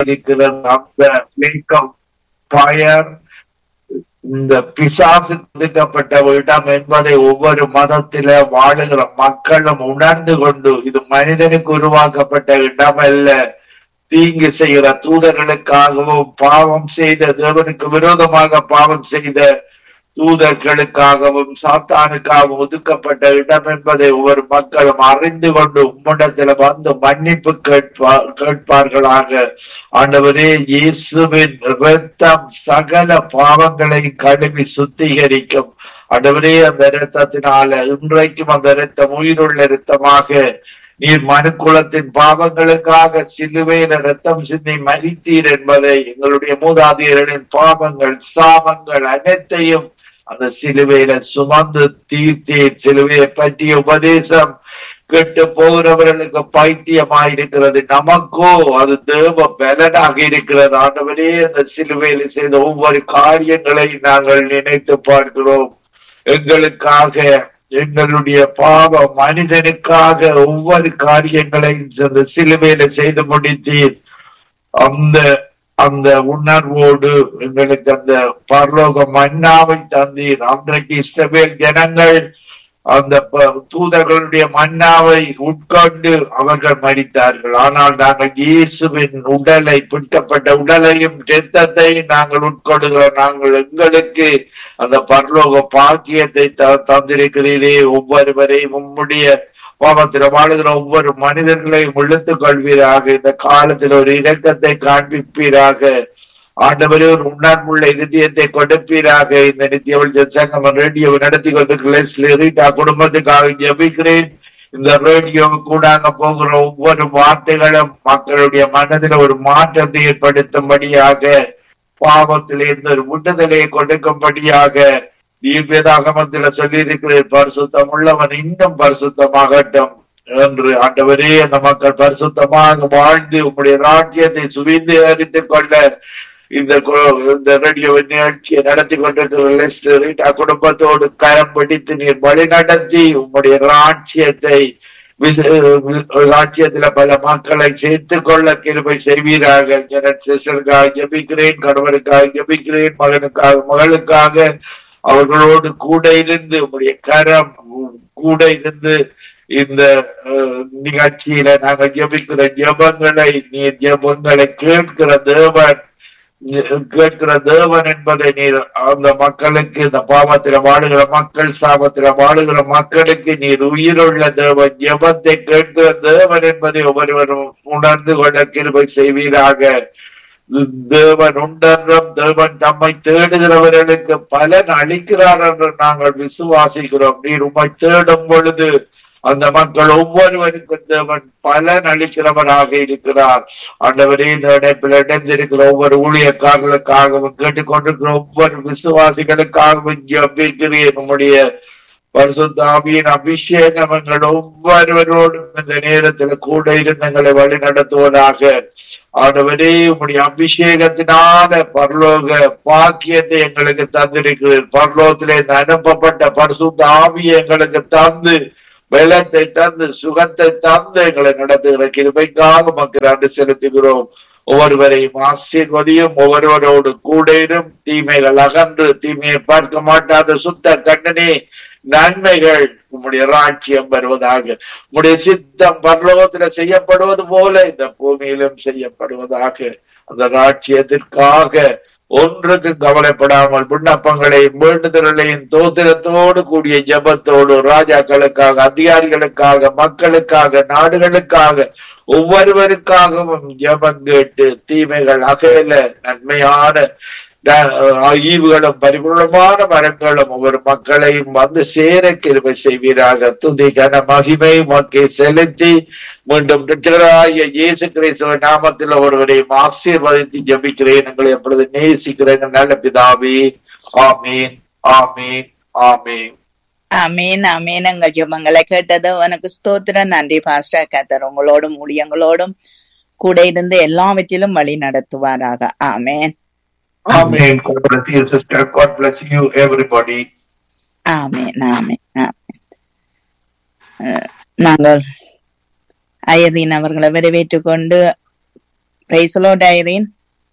இருக்கிறது. அந்த lack of fire இந்த பிசாசு ஒதுக்கப்பட்ட இடம் என்பதை ஒவ்வொரு மதத்தில வாழுகிற மக்களும் உணர்ந்து கொண்டு, இது மனிதனுக்கு உருவாக்கப்பட்ட இடம் அல்ல, தீங்கு செய்கிற தூதர்களுக்காகவும் பாவம் செய்த தேவனுக்கு விரோதமாக பாவம் செய்த தூதர்களுக்காகவும் சாத்தானுக்காகவும் ஒதுக்கப்பட்ட இடம் என்பதை ஒவ்வொரு மக்களும் அறிந்து கொண்டு உம்மிடத்தில் வந்து மன்னிப்பு கேட்பார்களாக. ஆண்டவரே, இயேசுவின் இரத்தம் சகல பாவங்களை கழுவி சுத்திகரிக்கும். ஆண்டவரே, அந்த இரத்தத்தினால இன்றைக்கும் அந்த இரத்தம் உயிருள்ள இரத்தமாக நீர் மனுக்குலத்தின் பாவங்களுக்காக சிலுவையில ரத்தம் சிந்தி மரித்தீர் என்பதை, எங்களுடைய மூதாதையர்களின் பாவங்கள் சாபங்கள் அனைத்தையும் அந்த சிலுவையில சுமந்து தீர்த்தீர். சிலுவையை பற்றிய உபதேசம் கெட்டு போகிறவர்களுக்கு பைத்தியமாயிருக்கிறது, நமக்கோ அது தேவ பலனாக இருக்கிறது. ஆண்டவரே, அந்த சிலுவையில செய்த ஒவ்வொரு காரியங்களை நாங்கள் நினைத்து பார்க்கிறோம். எங்களுக்காக, எங்களுடைய பாவ மனிதனுக்காக ஒவ்வொரு காரியங்களையும் அந்த சிலுவையில செய்து முடித்தீர். அந்த உணர்வோடு எங்களுக்கு அந்த பரலோக மன்னாவை தந்தீர். அன்றைக்கு இஸ்ரவேல் ஜனங்கள் அந்த தூதர்களுடைய மன்னாவை உட்கொண்டு அவர்கள் மரித்தார்கள். ஆனால் நாங்கள் இயேசுவின் உடலை, பிடிக்கப்பட்ட உடலையும் இரத்தத்தை நாங்கள் உட்கொள்கிறோம். நாங்கள் எங்களுக்கு அந்த பரலோக பாக்கியத்தை தந்திருக்கிறீரே. ஒவ்வொருவரையும் உம்முடைய பாவத்தில் வாழுகிற ஒவ்வொரு மனிதர்களையும் இழுத்துக் கொள்வீராக. இந்த காலத்தில் ஒரு இரக்கத்தை காண்பிப்பீராக. ஆண்டவரே, ஒரு உணர்வுள்ள இதயத்தை கொடுப்பீராக. இந்த நித்திய சங்கம் ரேடியோவை நடத்தி கொண்டிருக்கிற குடும்பத்துக்காக ஜெபிக்கிறேன். இந்த ரேடியோ கூடாக போகிற ஒவ்வொரு வார்த்தைகளும் மக்களுடைய மனதில் ஒரு மாற்றத்தை ஏற்படுத்தும்படியாக, பாவத்திலே இருந்து ஒரு விடுதலையை கொடுக்கும்படியாக வேதாகமத்தில சொல்லி இருக்கிறேன். பரிசுத்தம் உள்ளவன் இன்னும் பரிசுத்தமாகட்டும் என்று. ஆண்டவரே, அந்த மக்கள் பரிசுத்தமாக வாழ்ந்து உங்களுடைய ராஜ்யத்தை சுவீகரித்துக் கொள்ள இந்த ரேடியோ நிகழ்ச்சியை நடத்தி கொண்டிருக்கிற குடும்பத்தோடு கரம் பிடித்து நீர் வழி நடத்தி உங்களுடைய ராஜ்யத்துல பல மக்களை சேர்த்துக் கொள்ள கிருபை செய்வீராக. ஜபிக்கிறேன், கணவனுக்காக ஜபிக்கிறேன், மகளுக்காக அவர்களோடு கூட இருந்து உங்களுடைய கரம் கூட இருந்து இந்த நிகழ்ச்சியில நாங்கள் ஜபிக்கிற ஜபங்களை, நீர் ஜபங்களை கேட்கிற தேவன் என்பதை நீர் அந்த மக்களுக்கு, இந்த பாவத்தில வாழுகிற மக்கள், சாபத்தில வாழுகிற மக்களுக்கு நீர் உயிருள்ள தேவன், ஜபத்தை கேட்கிற தேவன் என்பதை ஒவ்வொருவரும் உணர்ந்து கொள்ள கிருபை செய்வீராக. தேவன் உண்டென்றும் தேவன் தம்மை தேடுகிறவர்களுக்கு பலன் அளிக்கிறார் என்று நாங்கள் விசுவாசிக்கிறோம். நீர் உம்மை தேடும் பொழுது அந்த மக்கள் ஒவ்வொருவருக்கும் தேவன் பலன் அளிக்கிறவராக இருக்கிறார். ஆண்டவரே, இந்த இணைப்பில் இணைந்திருக்கிற ஒவ்வொரு ஊழியக்காரர்களுக்காகவும் கேட்டுக்கொண்டிருக்கிற ஒவ்வொரு விசுவாசிகளுக்காகவும் ஜெபிக்கிறேன். நம்முடைய பரிசுத்த ஆவியின் அபிஷேகம் எங்கள் ஒவ்வொருவரோடும் இந்த நேரத்துல கூட இருந்து எங்களை வழி நடத்துவதாக. ஆண்டவரே, உம்முடைய அபிஷேகத்தினால பரலோக பாக்கியத்தை எங்களுக்கு தந்திருக்கிறேன். பரலோகத்திலே அனுப்பப்பட்ட பரிசுத்த ஆவியை எங்களுக்கு தந்து, பலத்தை தந்து, சுகத்தை தந்து எங்களை நடத்துகிற கிருபைக்காக மக்கள் நன்றி செலுத்துகிறோம். ஒவ்வொருவரையும் ஆசீர்வதியும், ஒவ்வொருவரோடு கூடையிலும் தீமைகள் அகன்று, தீமையை பார்க்க மாட்டாத சுத்த கண்ணனே, நன்மைகள் உம்முடைய ராஜ்யம் வருவதாக. உம்முடைய சித்தம் பரலோகத்துல செய்யப்படுவது போல இந்த பூமியிலும் செய்யப்படுவதாக. அந்த ராஜ்யத்திற்காக ஒன்றுக்கு கவலைப்படாமல் விண்ணப்பங்களையும் வேண்டுதல்களையும் தோத்திரத்தோடு கூடிய ஜபத்தோடு ராஜாக்களுக்காக, அதிகாரிகளுக்காக, மக்களுக்காக, நாடுகளுக்காக, ஒவ்வொருவருக்காகவும் ஜபம் கேட்டு தீமைகள் அகல நன்மையான ஈவுகளும் பரிபூர்ணமான மரங்களும் ஒவ்வொரு மக்களையும் வந்து சேர கிருபை செய்வீராக. துதி கன மகிமை மக்கை செலுத்தி மீண்டும் இயேசு கிறிஸ்துவ நாமத்தில் ஒருவரையும் ஆசீர்வதித்து ஜபிக்கிறேன். எங்களை எப்பொழுது நேசிக்கிறேன் நல்ல பிதாவே. ஆமீன், ஆமீன், ஆமீன், ஆமீன், ஆமீன். எங்கள் ஜெபங்களை கேட்டது உனக்கு ஸ்தோத்திரம். நன்றி பாஸ்டர். கர்த்தர் உங்களோடும் ஊழியங்களோடும் கூட இருந்து எல்லாவற்றிலும் வழி நடத்துவாராக. ஆமேன். Amen. God bless you, sister. God bless you, everybody. Amen. Amen. Amen. நாங்கள் அயதீன் அவர்களை வரவேற்றுக் கொண்டு price Lord Zareen.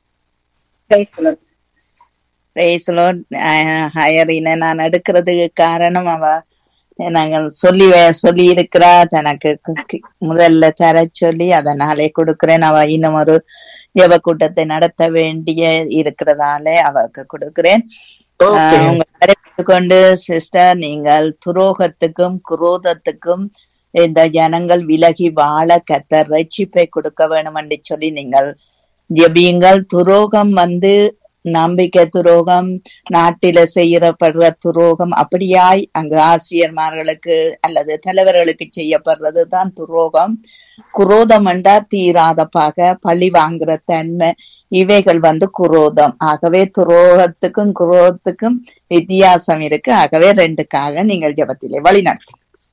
Price Lord ஐரீனை நான் எடுக்கிறதுக்கு காரணம் அவ நாங்கள் சொல்லி இருக்கிறா தனக்கு முதல்ல தர சொல்லி அதனாலே கொடுக்கிறேன். அவ இன்னும் ஒரு ஜெப கூட்டத்தை நடத்த வேண்டிய இருக்கிறதால அவருக்கு கொடுக்கிறேன். உங்களை கொண்டு சிஸ்டர், நீங்கள் துரோகத்துக்கும் குரோதத்துக்கும் இந்த ஜனங்கள் விலகி வாழ கர்த்தர் ரட்சிப்பை கொடுக்க வேணும் என்று சொல்லி நீங்கள் ஜெபியுங்கள். துரோகம் நம்பிக்கை துரோகம், நாட்டில செய்யப்படுற துரோகம், அப்படியாய் அங்கு ஆசிரியர்மார்களுக்கு அல்லது தலைவர்களுக்கு செய்யப்படுறது தான் துரோகம். குரோதம் என்றா தீராத பகை, பழி வாங்குற தன்மை, இவைகள் குரோதம். ஆகவே துரோகத்துக்கும் குரோதத்துக்கும் வித்தியாசம் இருக்கு. ஆகவே ரெண்டுக்காக நீங்கள் ஜெபத்திலே வழி நடத்தி.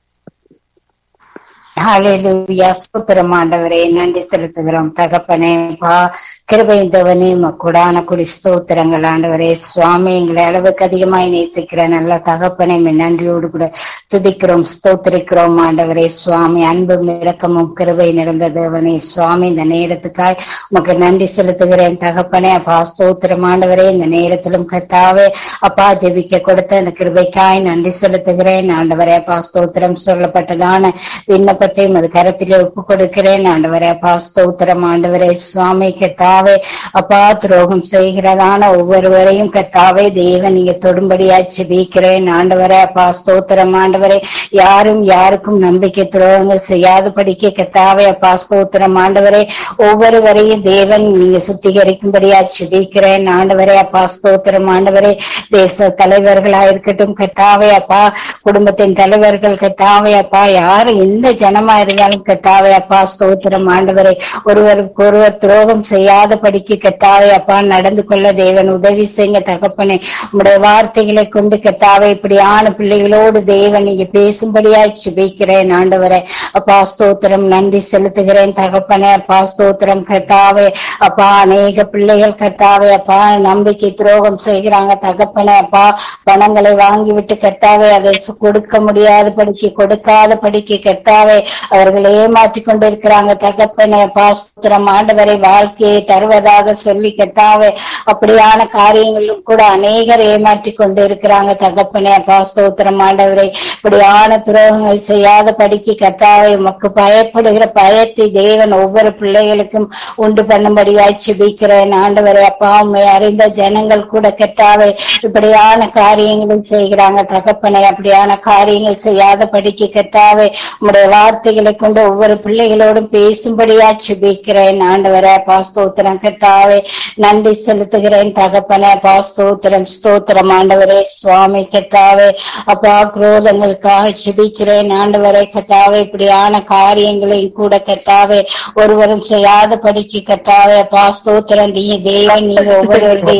ஹல்லேலூயா. ஸ்தோத்திரம் ஆண்டவரே, நன்றி செலுத்துகிறோம் தகப்பனே. கிருபைந்தவனே கொடான குடி ஸ்தோத்திரங்கள் ஆண்டவரே. சுவாமி, எங்களை அளவுக்கு அதிகமாய் நேசிக்கிற நல்ல தகப்பனே, நன்றியோடு கூட துதிக்கிறோம் ஸ்தோத்திரிக்கிறோம் ஆண்டவரே. சுவாமி, அன்பும் இரக்கமும் கிருபை நிறைந்த தேவனே சுவாமி, இந்த நேரத்துக்காய் உமக்கு நன்றி செலுத்துகிறேன் தகப்பனே. அப்பா ஸ்தோத்திரம் ஆண்டவரே. இந்த நேரத்திலும் கர்த்தாவே அப்பா ஜெபிக்க கொடுத்த இந்த கிருபைக்காய் நன்றி செலுத்துகிறேன் ஆண்டவரே. அப்பா ஸ்தோத்திரம் சொல்லப்பட்டதான விண்ணப்ப அது கரத்திலே ஒப்பு கொடுக்கிறேன் ஆண்டவரே. அப்பா ஸ்தோத்திரம் ஆண்டவரே. சுவாமி கர்த்தாவே அப்பா துரோகம் செய்கிறதான ஒவ்வொருவரையும் கர்த்தாவே தேவன் நீங்க தொடும்படியா ஜெபிக்கிறேன் ஆண்டவரே. அப்பா ஸ்தோத்திரம் ஆண்டவரே. யாரும் யாருக்கும் நம்பிக்கை துரோகங்கள் செய்யாத படிக்க கர்த்தாவே அப்பா ஸ்தோத்திரம் ஆண்டவரே. ஒவ்வொருவரையும் தேவன் நீங்க சுத்திகரிக்கும்படியா ஜெபிக்கிறேன் ஆண்டவரே. அப்பா ஸ்தோத்திரம் ஆண்டவரே. தேச தலைவர்களா இருக்கட்டும் கர்த்தாவே அப்பா, குடும்பத்தின் தலைவர்கள் கர்த்தாவே அப்பா, யாரு எந்த ஜனமா இருந்தாலும் கர்த்தாவே அப்பா ஸ்தோத்திரம் ஆண்டவரே. ஒருவருக்கு ஒருவர் துரோகம் செய்யாத படிக்கு கர்த்தாவே அப்பா நடந்து கொள்ள தேவன் உதவி செய்யுங்க தகப்பனே. உங்களுடைய வார்த்தைகளை கொண்டு கர்த்தாவே இப்படியான பிள்ளைகளோடு தேவன் நீங்க பேசும்படியாய் ஜெபிக்கிறேன் ஆண்டவரே. அப்பா ஸ்தோத்திரம் நன்றி செலுத்துகிறேன் தகப்பனே. அப்பா ஸ்தோத்திரம் கர்த்தாவே அப்பா. அநேக பிள்ளைகள் கர்த்தாவே அப்பா நம்பிக்கை துரோகம் செய்கிறாங்க தகப்பனே. அப்பா பணங்களை வாங்கிவிட்டு கர்த்தாவே அதை கொடுக்க முடியாத படிக்கு கொடுக்காத படிக்கு கர்த்தாவே அவர்கள் ஏமாற்றி கொண்டிருக்கிறாங்க தகப்பனே. பாஸ்திரம் ஆண்டவரை வாழ்க்கையை தருவதாக சொல்லி கர்த்தாவே அப்படியான காரியங்களும் கூட அநேகர் ஏமாற்றி கொண்டு இருக்கிறாங்க தகப்பனே. பாஸ்தோத்திரம் ஆண்டவரை. இப்படியான துரோகங்கள் செய்யாத படிக்கு கர்த்தாவே உமக்கு பயப்படுகிற பயத்தை தேவன் ஒவ்வொரு பிள்ளைகளுக்கும் உண்டு பண்ணும்படியாய் ஜெபிக்கிறேன் ஆண்டவரை. அப்பா உண்மை அறிந்த ஜனங்கள் கூட கர்த்தாவே இப்படியான காரியங்களை செய்கிறாங்க தகப்பனே. அப்படியான காரியங்கள் செய்யாத படிக்கு கர்த்தாவே உம்முடைய வார்த்தைகளை கொண்டு ஒவ்வொரு பிள்ளைகளோடும் பேசும்படியா ஜெபிக்கிறேன் ஆண்டவரே. பாஸ்தோத்திரம் கர்த்தாவே நன்றி செலுத்துகிறேன் தகப்பனே. பாஸ்தோத்திரம் ஸ்தோத்திரம் ஆண்டவரே. சுவாமி கர்த்தாவே அப்பா குரோதங்களுக்காக ஜெபிக்கிறேன் ஆண்டவரே. கர்த்தாவே இப்படியான காரியங்களை கூட கர்த்தாவே ஒருவரும் செய்யாத படிக்கு கர்த்தாவே பாஸ்தோத்திரம் தேவன் நீங்க ஒவ்வொருவருடைய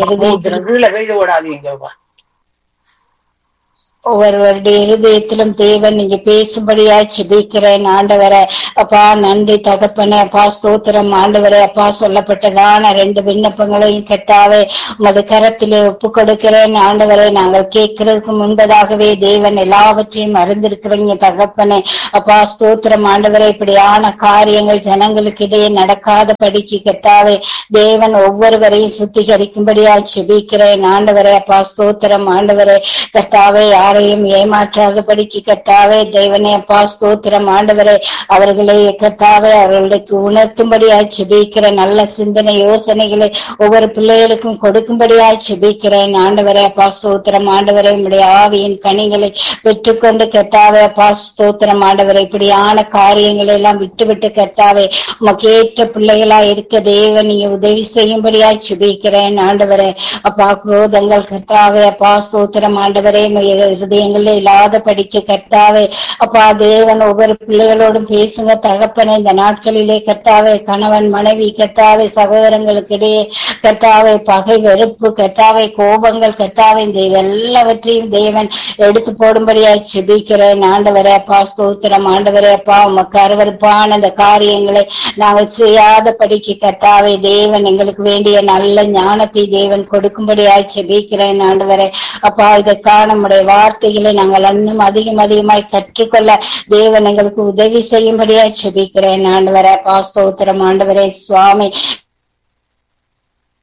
ஒவ்வொருவருடைய இருதயத்திலும் தேவன் நீங்க பேசும்படியா ஜெபிக்கிறேன் ஆண்டவரே. அப்பா நன்றி தகப்பனே. அப்பா ஸ்தோத்திரம் ஆண்டவரே. அப்பா சொல்லப்பட்டதான 2 விண்ணப்பங்களையும் கர்த்தாவே உமது கரத்திலே ஒப்பு கொடுக்கிறேன் ஆண்டவரே. நாங்கள் கேட்கறதுக்கு முன்பதாகவே தேவன் எல்லாவற்றையும் அறிந்திருக்கிறீங்க தகப்பனே. அப்பா ஸ்தோத்திரம் ஆண்டவரே. இப்படியான காரியங்கள் ஜனங்களுக்கு இடையே நடக்காத படிக்கு கர்த்தாவே தேவன் ஒவ்வொருவரையும் சுத்திகரிக்கும்படியா ஜெபிக்கிறேன் ஆண்டவரே. அப்பா ஸ்தோத்திரம் ஆண்டவரே. கர்த்தாவே ஏமாற்றாதபடிக்கு கர்த்தாவே தேவனே அப்பா ஸ்தோத்திரம் ஆண்டவரே. அவர்களை கர்த்தாவே அவர்களுக்கு உணர்த்தும்படியாய் ஜெபிக்கிற நல்ல சிந்தனை யோசனைகளை ஒவ்வொரு பிள்ளைகளுக்கும் கொடுக்கும்படியாய் ஜெபிக்கிறேன் ஆண்டவரே. அப்பா ஸ்தோத்திரம் ஆண்டவரே. உம்முடைய ஆவியின் கனிகளை பெற்றுக்கொண்டு கர்த்தாவே அப்பா ஸ்தோத்திரம் ஆண்டவரே. இப்படியான காரியங்களை எல்லாம் விட்டு கர்த்தாவே உமக்கு ஏற்ற பிள்ளைகளா இருக்க தேவன் நீங்க உதவி செய்யும்படியாய் ஜெபிக்கிறேன் ஆண்டவரே. அப்பா குரோதங்கள் கர்த்தாவே அப்பா ஸ்தோத்திரம் ஆண்டவரே இதயங்களே இல்லாத படிக்க கர்த்தாவே அப்பா தேவன் ஒவ்வொரு பிள்ளைகளோடும் பேசுங்க தகப்பனே. இந்த நாட்களிலே கர்த்தாவே கணவன் மனைவி கர்த்தாவே சகோதரங்களுக்கு இடையே கர்த்தாவே பகை வெறுப்பு கர்த்தாவே கோபங்கள் கர்த்தாவே இந்த எல்லாவற்றையும் தேவன் எடுத்து போடும்படியாய் ஜெபிக்கிறேன் ஆண்டவரே. அப்பா ஸ்தோத்திரம் ஆண்டவரே. அப்பா உமக்கு அருவருப்பான அந்த காரியங்களை நாங்கள் செய்யாத படிக்க கர்த்தாவே தேவன் எங்களுக்கு வேண்டிய நல்ல ஞானத்தை தேவன் கொடுக்கும்படியாய் ஜெபிக்கிறேன் ஆண்டவரே. அப்பா இதற்கான நம்முடைய வார்த்தைகளை நாங்கள் இன்னும் அதிகமாய் கற்றுக்கொள்ள தேவன் எங்களுக்கு உதவி செய்யும்படியா ஜெபிக்கிறேன் ஆண்டவரே. அப்பா ஸ்தோத்திரம் ஆண்டவரே. சுவாமி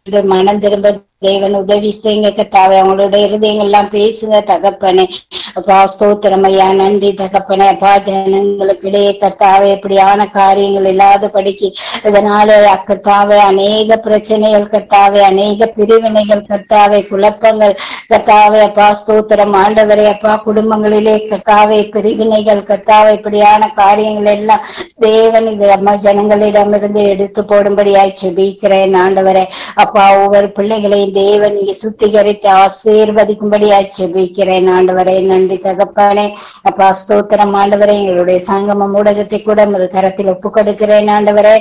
மனம் திரும்ப தேவன் உதவி செய்யுங்க கர்த்தாவே. அவங்களுடைய இருதயங்கள் எல்லாம் பேசுங்க தகப்பனே. அப்பா ஸ்தோத்திரம் ஐயா, நன்றி தகப்பனே. அப்பா ஜனங்களுக்கு இடையே கர்த்தாவே இப்படியான காரியங்கள் இல்லாதபடிக்கு இதனால கர்த்தாவே அநேக பிரச்சனைகள் கர்த்தாவே, அநேக பிரிவினைகள் கர்த்தாவே, குழப்பங்கள் கர்த்தாவே. அப்பா ஸ்தோத்திரம் ஆண்டவரே. அப்பா குடும்பங்களிலே கர்த்தாவே பிரிவினைகள் கர்த்தாவே, இப்படியான காரியங்கள் எல்லாம் தேவன் இது அம்மா ஜனங்களிடமிருந்து எடுத்து போடும்படியாய் செபிக்கிறேன் ஆண்டவரே. அப்பா ஒவ்வொரு பிள்ளைகளையும் தேவன் இங்கே சுத்திகரித்து ஆசீர்வதிக்கும்படியாய் செபிக்கிறேன் ஆண்டவரே. நன்றி தகப்பனே. அப்பா ஸ்தோத்திரம் ஆண்டவரே. எங்களுடைய சங்கமம் ஊடகத்தை கூட உமது கரத்தில் ஒப்புக் கொடுக்கிறேன் ஆண்டவரே.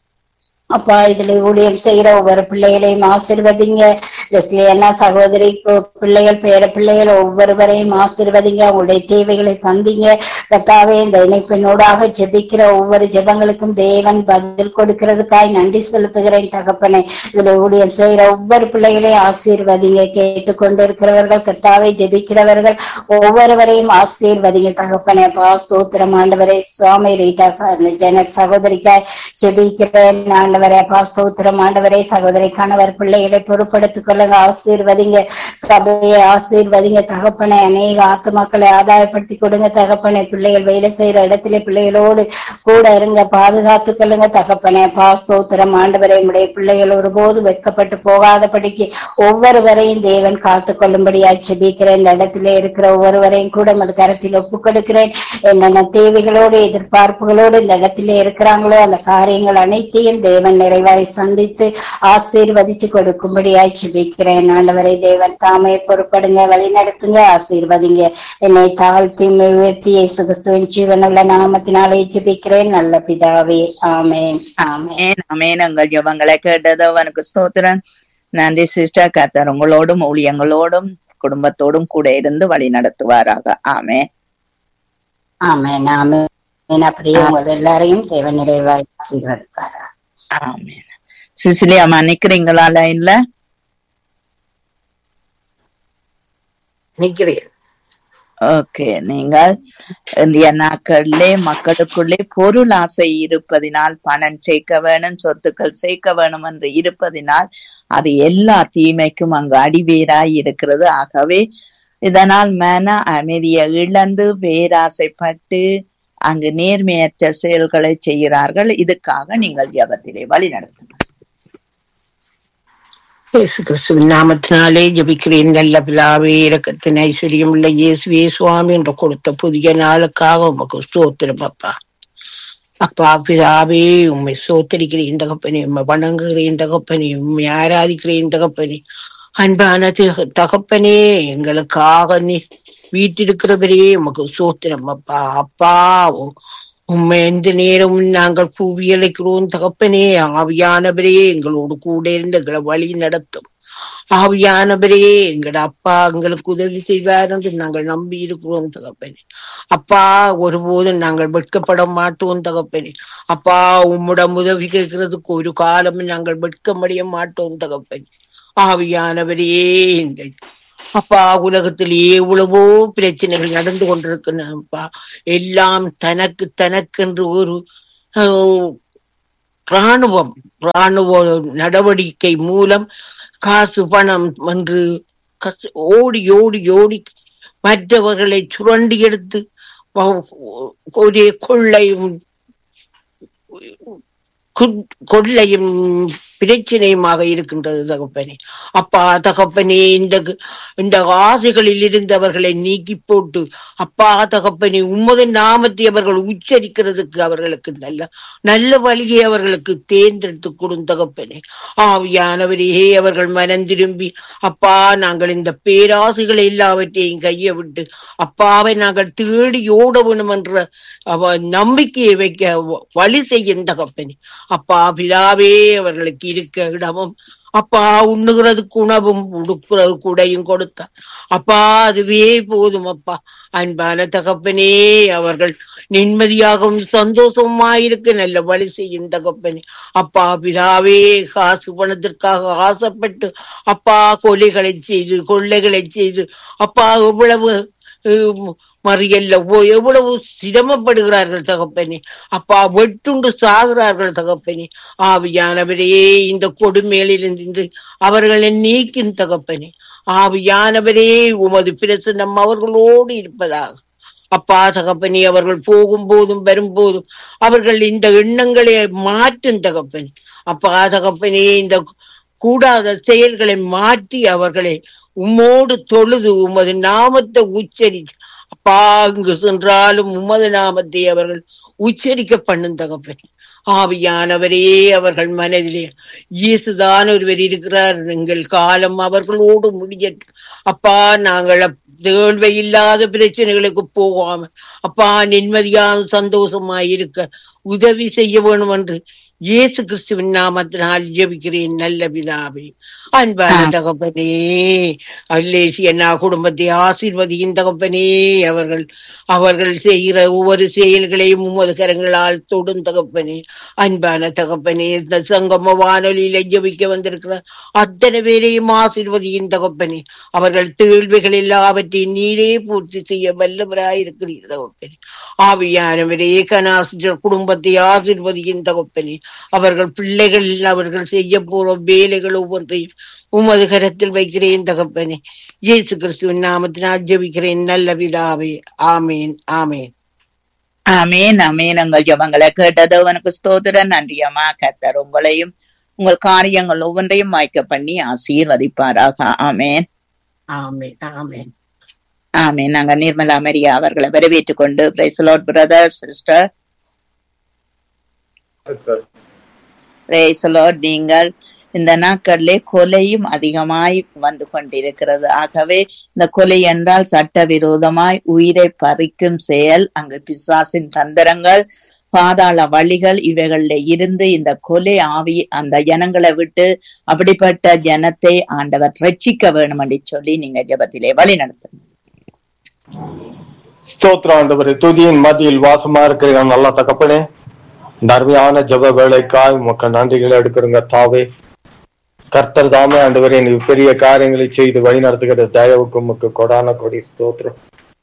அப்பா இதுல ஊழியம் செய்யற ஒவ்வொரு பிள்ளைகளையும் ஆசீர்வதிங்க. லெஸ்லியன்னா சகோதரி பிள்ளைகள் பேர பிள்ளைகள் ஒவ்வொருவரையும் ஆசீர்வதிங்க. அவங்களுடைய தேவைகளை சந்திங்க கர்த்தாவே. இந்த இணைப்பினூடாக ஜெபிக்கிற ஒவ்வொரு ஜெபங்களுக்கும் தேவன் பதில் கொடுக்கிறதுக்காய் நன்றி செலுத்துகிறேன் தகப்பனே. இதுல ஊழியம் செய்யற ஒவ்வொரு பிள்ளைகளையும் ஆசீர்வதிங்க. கேட்டுக்கொண்டிருக்கிறவர்கள் கர்த்தாவே, ஜெபிக்கிறவர்கள் ஒவ்வொருவரையும் ஆசீர்வதிங்க தகப்பனே. அப்பா ஸ்தோத்திரம் ஆண்டவரே. சுவாமி ரீட்டா ஜெனட் சகோதரிக்காய் ஜெபிக்கிறேன் ஆண்டவரே. அப்பா ஸ்தோத்திரம் ஆண்டவரே. சகோதரி கணவர் பிள்ளைகளை பொறுப்படுத்திக் கொள்ளுங்க, ஆசீர்வதிங்க. சபையை ஆசீர்வதிங்க தகப்பனை. அநேக ஆத்துமாக்களை ஆதாயப்படுத்தி கொடுங்க தகப்பனை. பிள்ளைகள் வேலை செய்யற இடத்திலே பிள்ளைகளோடு கூட இருங்க, பாதுகாத்துக் கொள்ளுங்க தகப்பனை. அப்பா ஸ்தோத்திரம் ஆண்டவரே. உடைய பிள்ளைகள் ஒருபோது வெட்கப்பட்டு போகாதபடிக்கு ஒவ்வொருவரையும் தேவன் காத்துக் கொள்ளும்படியா ஜெபிக்கிறேன். இந்த இடத்திலே இருக்கிற ஒவ்வொருவரையும் கூட மது கரத்தில் ஒப்புக் கொடுக்கிறேன். என்னென்ன தேவைகளோடு எதிர்பார்ப்புகளோடு இந்த இடத்திலே இருக்கிறாங்களோ அந்த காரியங்கள் அனைத்தையும் தேவன் நிறைவாய் சந்தித்து ஆசீர்வதிச்சு கொடுக்கும்படியாய் ஜெபிக்கிறேன் ஆண்டவரை. தேவன் தாமே பொறுப்படுங்க, வழி நடத்துங்க, ஆசீர்வதிங்க. என்னை தாழ்த்தி உயர்த்தி இயேசு கிறிஸ்துவின் ஜீவனுள்ள நாமத்தினாலே ஜெபிக்கிறேன் நல்ல பிதாவே. ஆமென் ஆமென் ஆமென். உங்கள் ஜெபங்களை கேட்டதோ அவனுக்கு ஸ்தோத்திரம். நன்றி சிஸ்டர். கர்த்தர் உங்களோடும் ஊழியங்களோடும் குடும்பத்தோடும் கூட இருந்து வழி நடத்துவாராக. ஆமென் ஆமென் ஆமென். அப்படியே உங்கள் எல்லாரையும் தேவன் நிறைவாய் ஆசீர்வதிப்பாரா. ஆமென். சிசிலி அம்மா நிக்கிறீங்களா லைன்ல? நிக்கிறேன். ஓகே. நீங்கள் இந்திய நாட்களிலே மக்களுக்குள்ளே பொருள் ஆசை இருப்பதினால் பணம் சேர்க்க வேணும், சொத்துக்கள் சேர்க்க வேணும் என்று இருப்பதினால் அது எல்லா தீமைக்கும் அங்கு அடிவேராய் இருக்கிறது. ஆகவே இதனால் மன அமைதியை இழந்து பேராசைப்பட்டு அங்கு நேர்மையற்ற செயல்களை செய்கிறார்கள். இதுக்காக நீங்கள் ஜெபத்திலே வழி நடத்துங்க. இயேசு கிறிஸ்துவின் நாமத்தினாலே ஜெபிக்கிறேன் நல்ல பிதாவே. இரக்கத்தின் ஐஸ்வர்யம் உள்ள இயேசுவே சுவாமி என்று கொடுத்த புதிய நாளுக்காக உமக்கு ஸ்தோத்திரம் அப்பா. அப்பா பிதாவே, உண்மை சோத்தரிக்கிறேன் தகப்பனே, உண்மை வணங்குகிறேன் தகப்பனே, உண்மை ஆராதிக்கிறேன் தகப்பனே. அன்பான தகப்பனே, எங்களுக்காக நீ வீட்டிருக்கிறவரே உமக்கு சோத்திரம் அப்பா. அப்பா உண்மை எந்த நேரமும் நாங்கள் கூவியலைக்கிறோம் தகப்பனே. ஆவியானவரே எங்களோடு கூட இருந்து எங்களை வழி நடத்தும். ஆவியானவரே எங்கட அப்பா எங்களுக்கு உதவி செய்வார் என்று நாங்கள் நம்பி இருக்கிறோம் தகப்பனே. அப்பா ஒருபோதும் நாங்கள் வெட்கப்பட மாட்டோம் தகப்பனே. அப்பா உம்மிடம் உதவி கேட்கிறதுக்கு ஒரு காலமும் நாங்கள் வெட்கமடைய மாட்டோம் தகப்பனே. ஆவியானவரே, இந்த அப்பா உலகத்தில் எவ்வளவோ பிரச்சனைகள் நடந்து கொண்டிருக்கிறப்பா. எல்லாம் தனக்கு தனக்கென்று ஒரு ராணுவ நடவடிக்கை மூலம் காசு பணம் என்று ஓடி ஓடி ஓடி மற்றவர்களை சுரண்டி எடுத்து ஒரே கொள்ளையும் பிரச்சனையுமாக இருக்கின்றது தகப்பனே. அப்பா தகப்பனே, இந்த ஆசைகளில் இருந்தவர்களை நீக்கி போட்டு அப்பா தகப்பனே உமது நாமத்தை அவர்கள் உச்சரிக்கிறதுக்கு அவர்களுக்கு நல்ல வழியை அவர்களுக்கு தேர்ந்தெடுத்து கொடும் தகப்பனே. ஆவியானவரே, அவர்கள் மனம் திரும்பி அப்பா நாங்கள் இந்த பேராசைகளை எல்லாவற்றையும் கையை விட்டு அப்பாவை நாங்கள் தேடி ஓட வேணும் என்ற நம்பிக்கையை வைக்க வழி செய்யும் தகப்பனே. அப்பா பிதாவே, அவர்களுக்கு இருக்க இடமும் அப்பா உண்ணுகிறதுக்கு உணவும் உடுக்கிறது கூடையும் கொடுத்தா அப்பா அதுவே போதும் அப்பா. அன்பான தகப்பனே, அவர்கள் நிம்மதியாகவும் சந்தோஷமாயிருக்க நல்ல வழி செய்யும் தகப்பனே. அப்பா பிதாவே, காசு பணத்திற்காக ஆசைப்பட்டு அப்பா கொலைகளை செய்து கொள்ளைகளை செய்து அப்பா எவ்வளவு மறியல்ல எவ்வளவு சிரமப்படுகிறார்கள் தகப்பனே. அப்பா வெட்டுண்டு சாகிறார்கள் தகப்பனே. ஆவியானவரே இந்த கொடுமையிலிருந்து அவர்களை நீக்கும் தகப்பனே. ஆவியானவரே உமது பிரசன்னம் அவர்களோடு இருப்பதாக. அப்பா தகப்பனே, அவர்கள் போகும்போதும் வரும்போதும் அவர்கள் இந்த எண்ணங்களை மாற்றும் தகப்பனே. அப்பா தகப்பனே, இந்த கூடாத செயல்களை மாற்றி அவர்களை உம்மோடு தொழுது உமது நாமத்தை உச்சரித்து அப்பா இங்கு சென்றாலும் உமது நாமத்தை அவர்கள் உச்சரிக்க பண்ணும் தகப்பனே. ஆவியானவரே அவர்கள் மனதிலே இயேசுதான் ஒருவர் இருக்கிறார், எங்கள் காலம் அவர்களோடு முடியட்டும். அப்பா நாங்கள் தேழ்வை இல்லாத பிரச்சனைகளுக்கு போகாம அப்பா நிம்மதியான சந்தோஷமாய் இருக்க உதவி செய்ய வேணும் என்று இயேசு கிறிஸ்துவின் நாமத்தினால் ஜெபிக்கிறேன் நல்ல பிதாவே. அன்பான தகப்பனே, அல்லேசியன்னா குடும்பத்தை ஆசீர்வதியின் தகப்பனே. அவர்கள் செய்கிற ஒவ்வொரு செயல்களையும் உமது கரங்களால் தொடும் தகப்பனே. அன்பான தகப்பனே, இந்த சங்கம வானொலியில ஜெபிக்க வந்திருக்கிற அத்தனை பேரையும் ஆசீர்வதியின் தகப்பனே. அவர்கள் தேழ்வுகள் எல்லாவற்றையும் நீரே பூர்த்தி செய்ய வல்லவராயிருக்கிறீர் தகப்பனே. ஆவியானவரே கனாசிரியர் குடும்பத்தை ஆசீர்வதியின் தகப்பனே. அவர்கள் பிள்ளைகள் அவர்கள் செய்ய போற வேலைகள் ஒவ்வொன்றையும் உமது கரத்தில் வைக்கிறேன் தகப்பனே. இயேசு கிறிஸ்துவின் நாமத்தினால் ஜெபிக்கிறேன் நல்ல பிதாவே. ஆமேன் ஆமேன் ஆமேன் ஆமேன். உங்கள் ஜெபங்களை கேட்டது உனக்கு ஸ்தோத்திரம். நன்றியம்மா. கர்த்தர் உங்களையும் உங்கள் காரியங்கள் ஒவ்வொன்றையும் வாய்க்க பண்ணி ஆசீர்வதிப்பாராக. ஆமேன் ஆமேன் ஆமேன் ஆமேன். நாங்க நிர்மலா மரியா அவர்களை வரவேற்றுக் கொண்டு praise the Lord brother sister. Praise the Lord. நீங்கள் இந்த நாட்களிலே கொலையும் அதிகமாய் வந்து கொண்டிருக்கிறது. ஆகவே இந்த கொலை என்றால் சட்டவிரோதமாய் உயிரை பறிக்கும் செயல், அங்கு பிசாசின் தந்திரங்கள், பாதாள வழிகள், இவைகள்ல இருந்து இந்த கொலை ஆவி அந்த ஜனங்களை விட்டு அப்படிப்பட்ட ஜனத்தை ஆண்டவர் ரட்சிக்க வேணும் என்று சொல்லி நீங்க ஜெபத்திலே வழி நடத்துங்க. ஸ்தோத்திரம் ஆண்டவரே. துதியின் மத்தியில் வாசமா இருக்கிற நல்லா தகப்பனே, இந்த அருமையான ஜெப வேலைக்காய் உமக்கு நன்றிகளை எடுக்கிறோங்க தாவே. கர்த்தர் தாமே ஆண்டவரே நீ பெரிய காரியங்களை செய்து வழி நடத்துகிற தயவுக்கு உமக்கு கொடான கொடி ஸ்தோத்திரம்.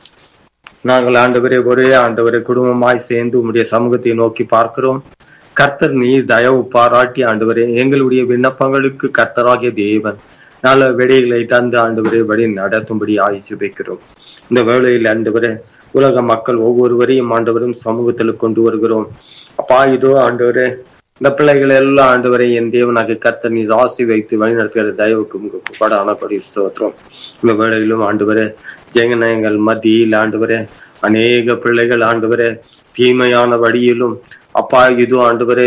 நாங்கள் ஆண்டவரே ஒரே ஆண்டவரே குடும்பமாய் சேர்ந்து உம்முடைய சமூகத்தை நோக்கி பார்க்கிறோம். கர்த்தர் நீர் தயவு பாராட்டி ஆண்டவரே எங்களுடைய விண்ணப்பங்களுக்கு கர்த்தராகிய தேவன் நல்ல விடைகளை தந்து ஆண்டவரே வழி நடத்தும்படி ஆய்ச்சி வைக்கிறோம். இந்த வேளையில் ஆண்டவரே உலக மக்கள் ஒவ்வொருவரையும் ஆண்டவரும் சமூகத்தில் கொண்டு வருகிறோம். அப்பா இதோ ஆண்டவரே இந்த பிள்ளைகள் எல்லாம் ஆண்டவரை என் தேவனாகிய கர்த்தர் நீர் ஆசி வைத்து வழி நடத்துகிற தயவுக்கு கொடான கொடி ஸ்தோத்திரம். இந்த வேளையிலும் ஆண்டவரே ஜெகனங்கள் மத்தியில் ஆண்டவரே அநேக பிள்ளைகள் ஆண்டவரே தீமையான வழியிலும் அப்பா இது ஆண்டவரே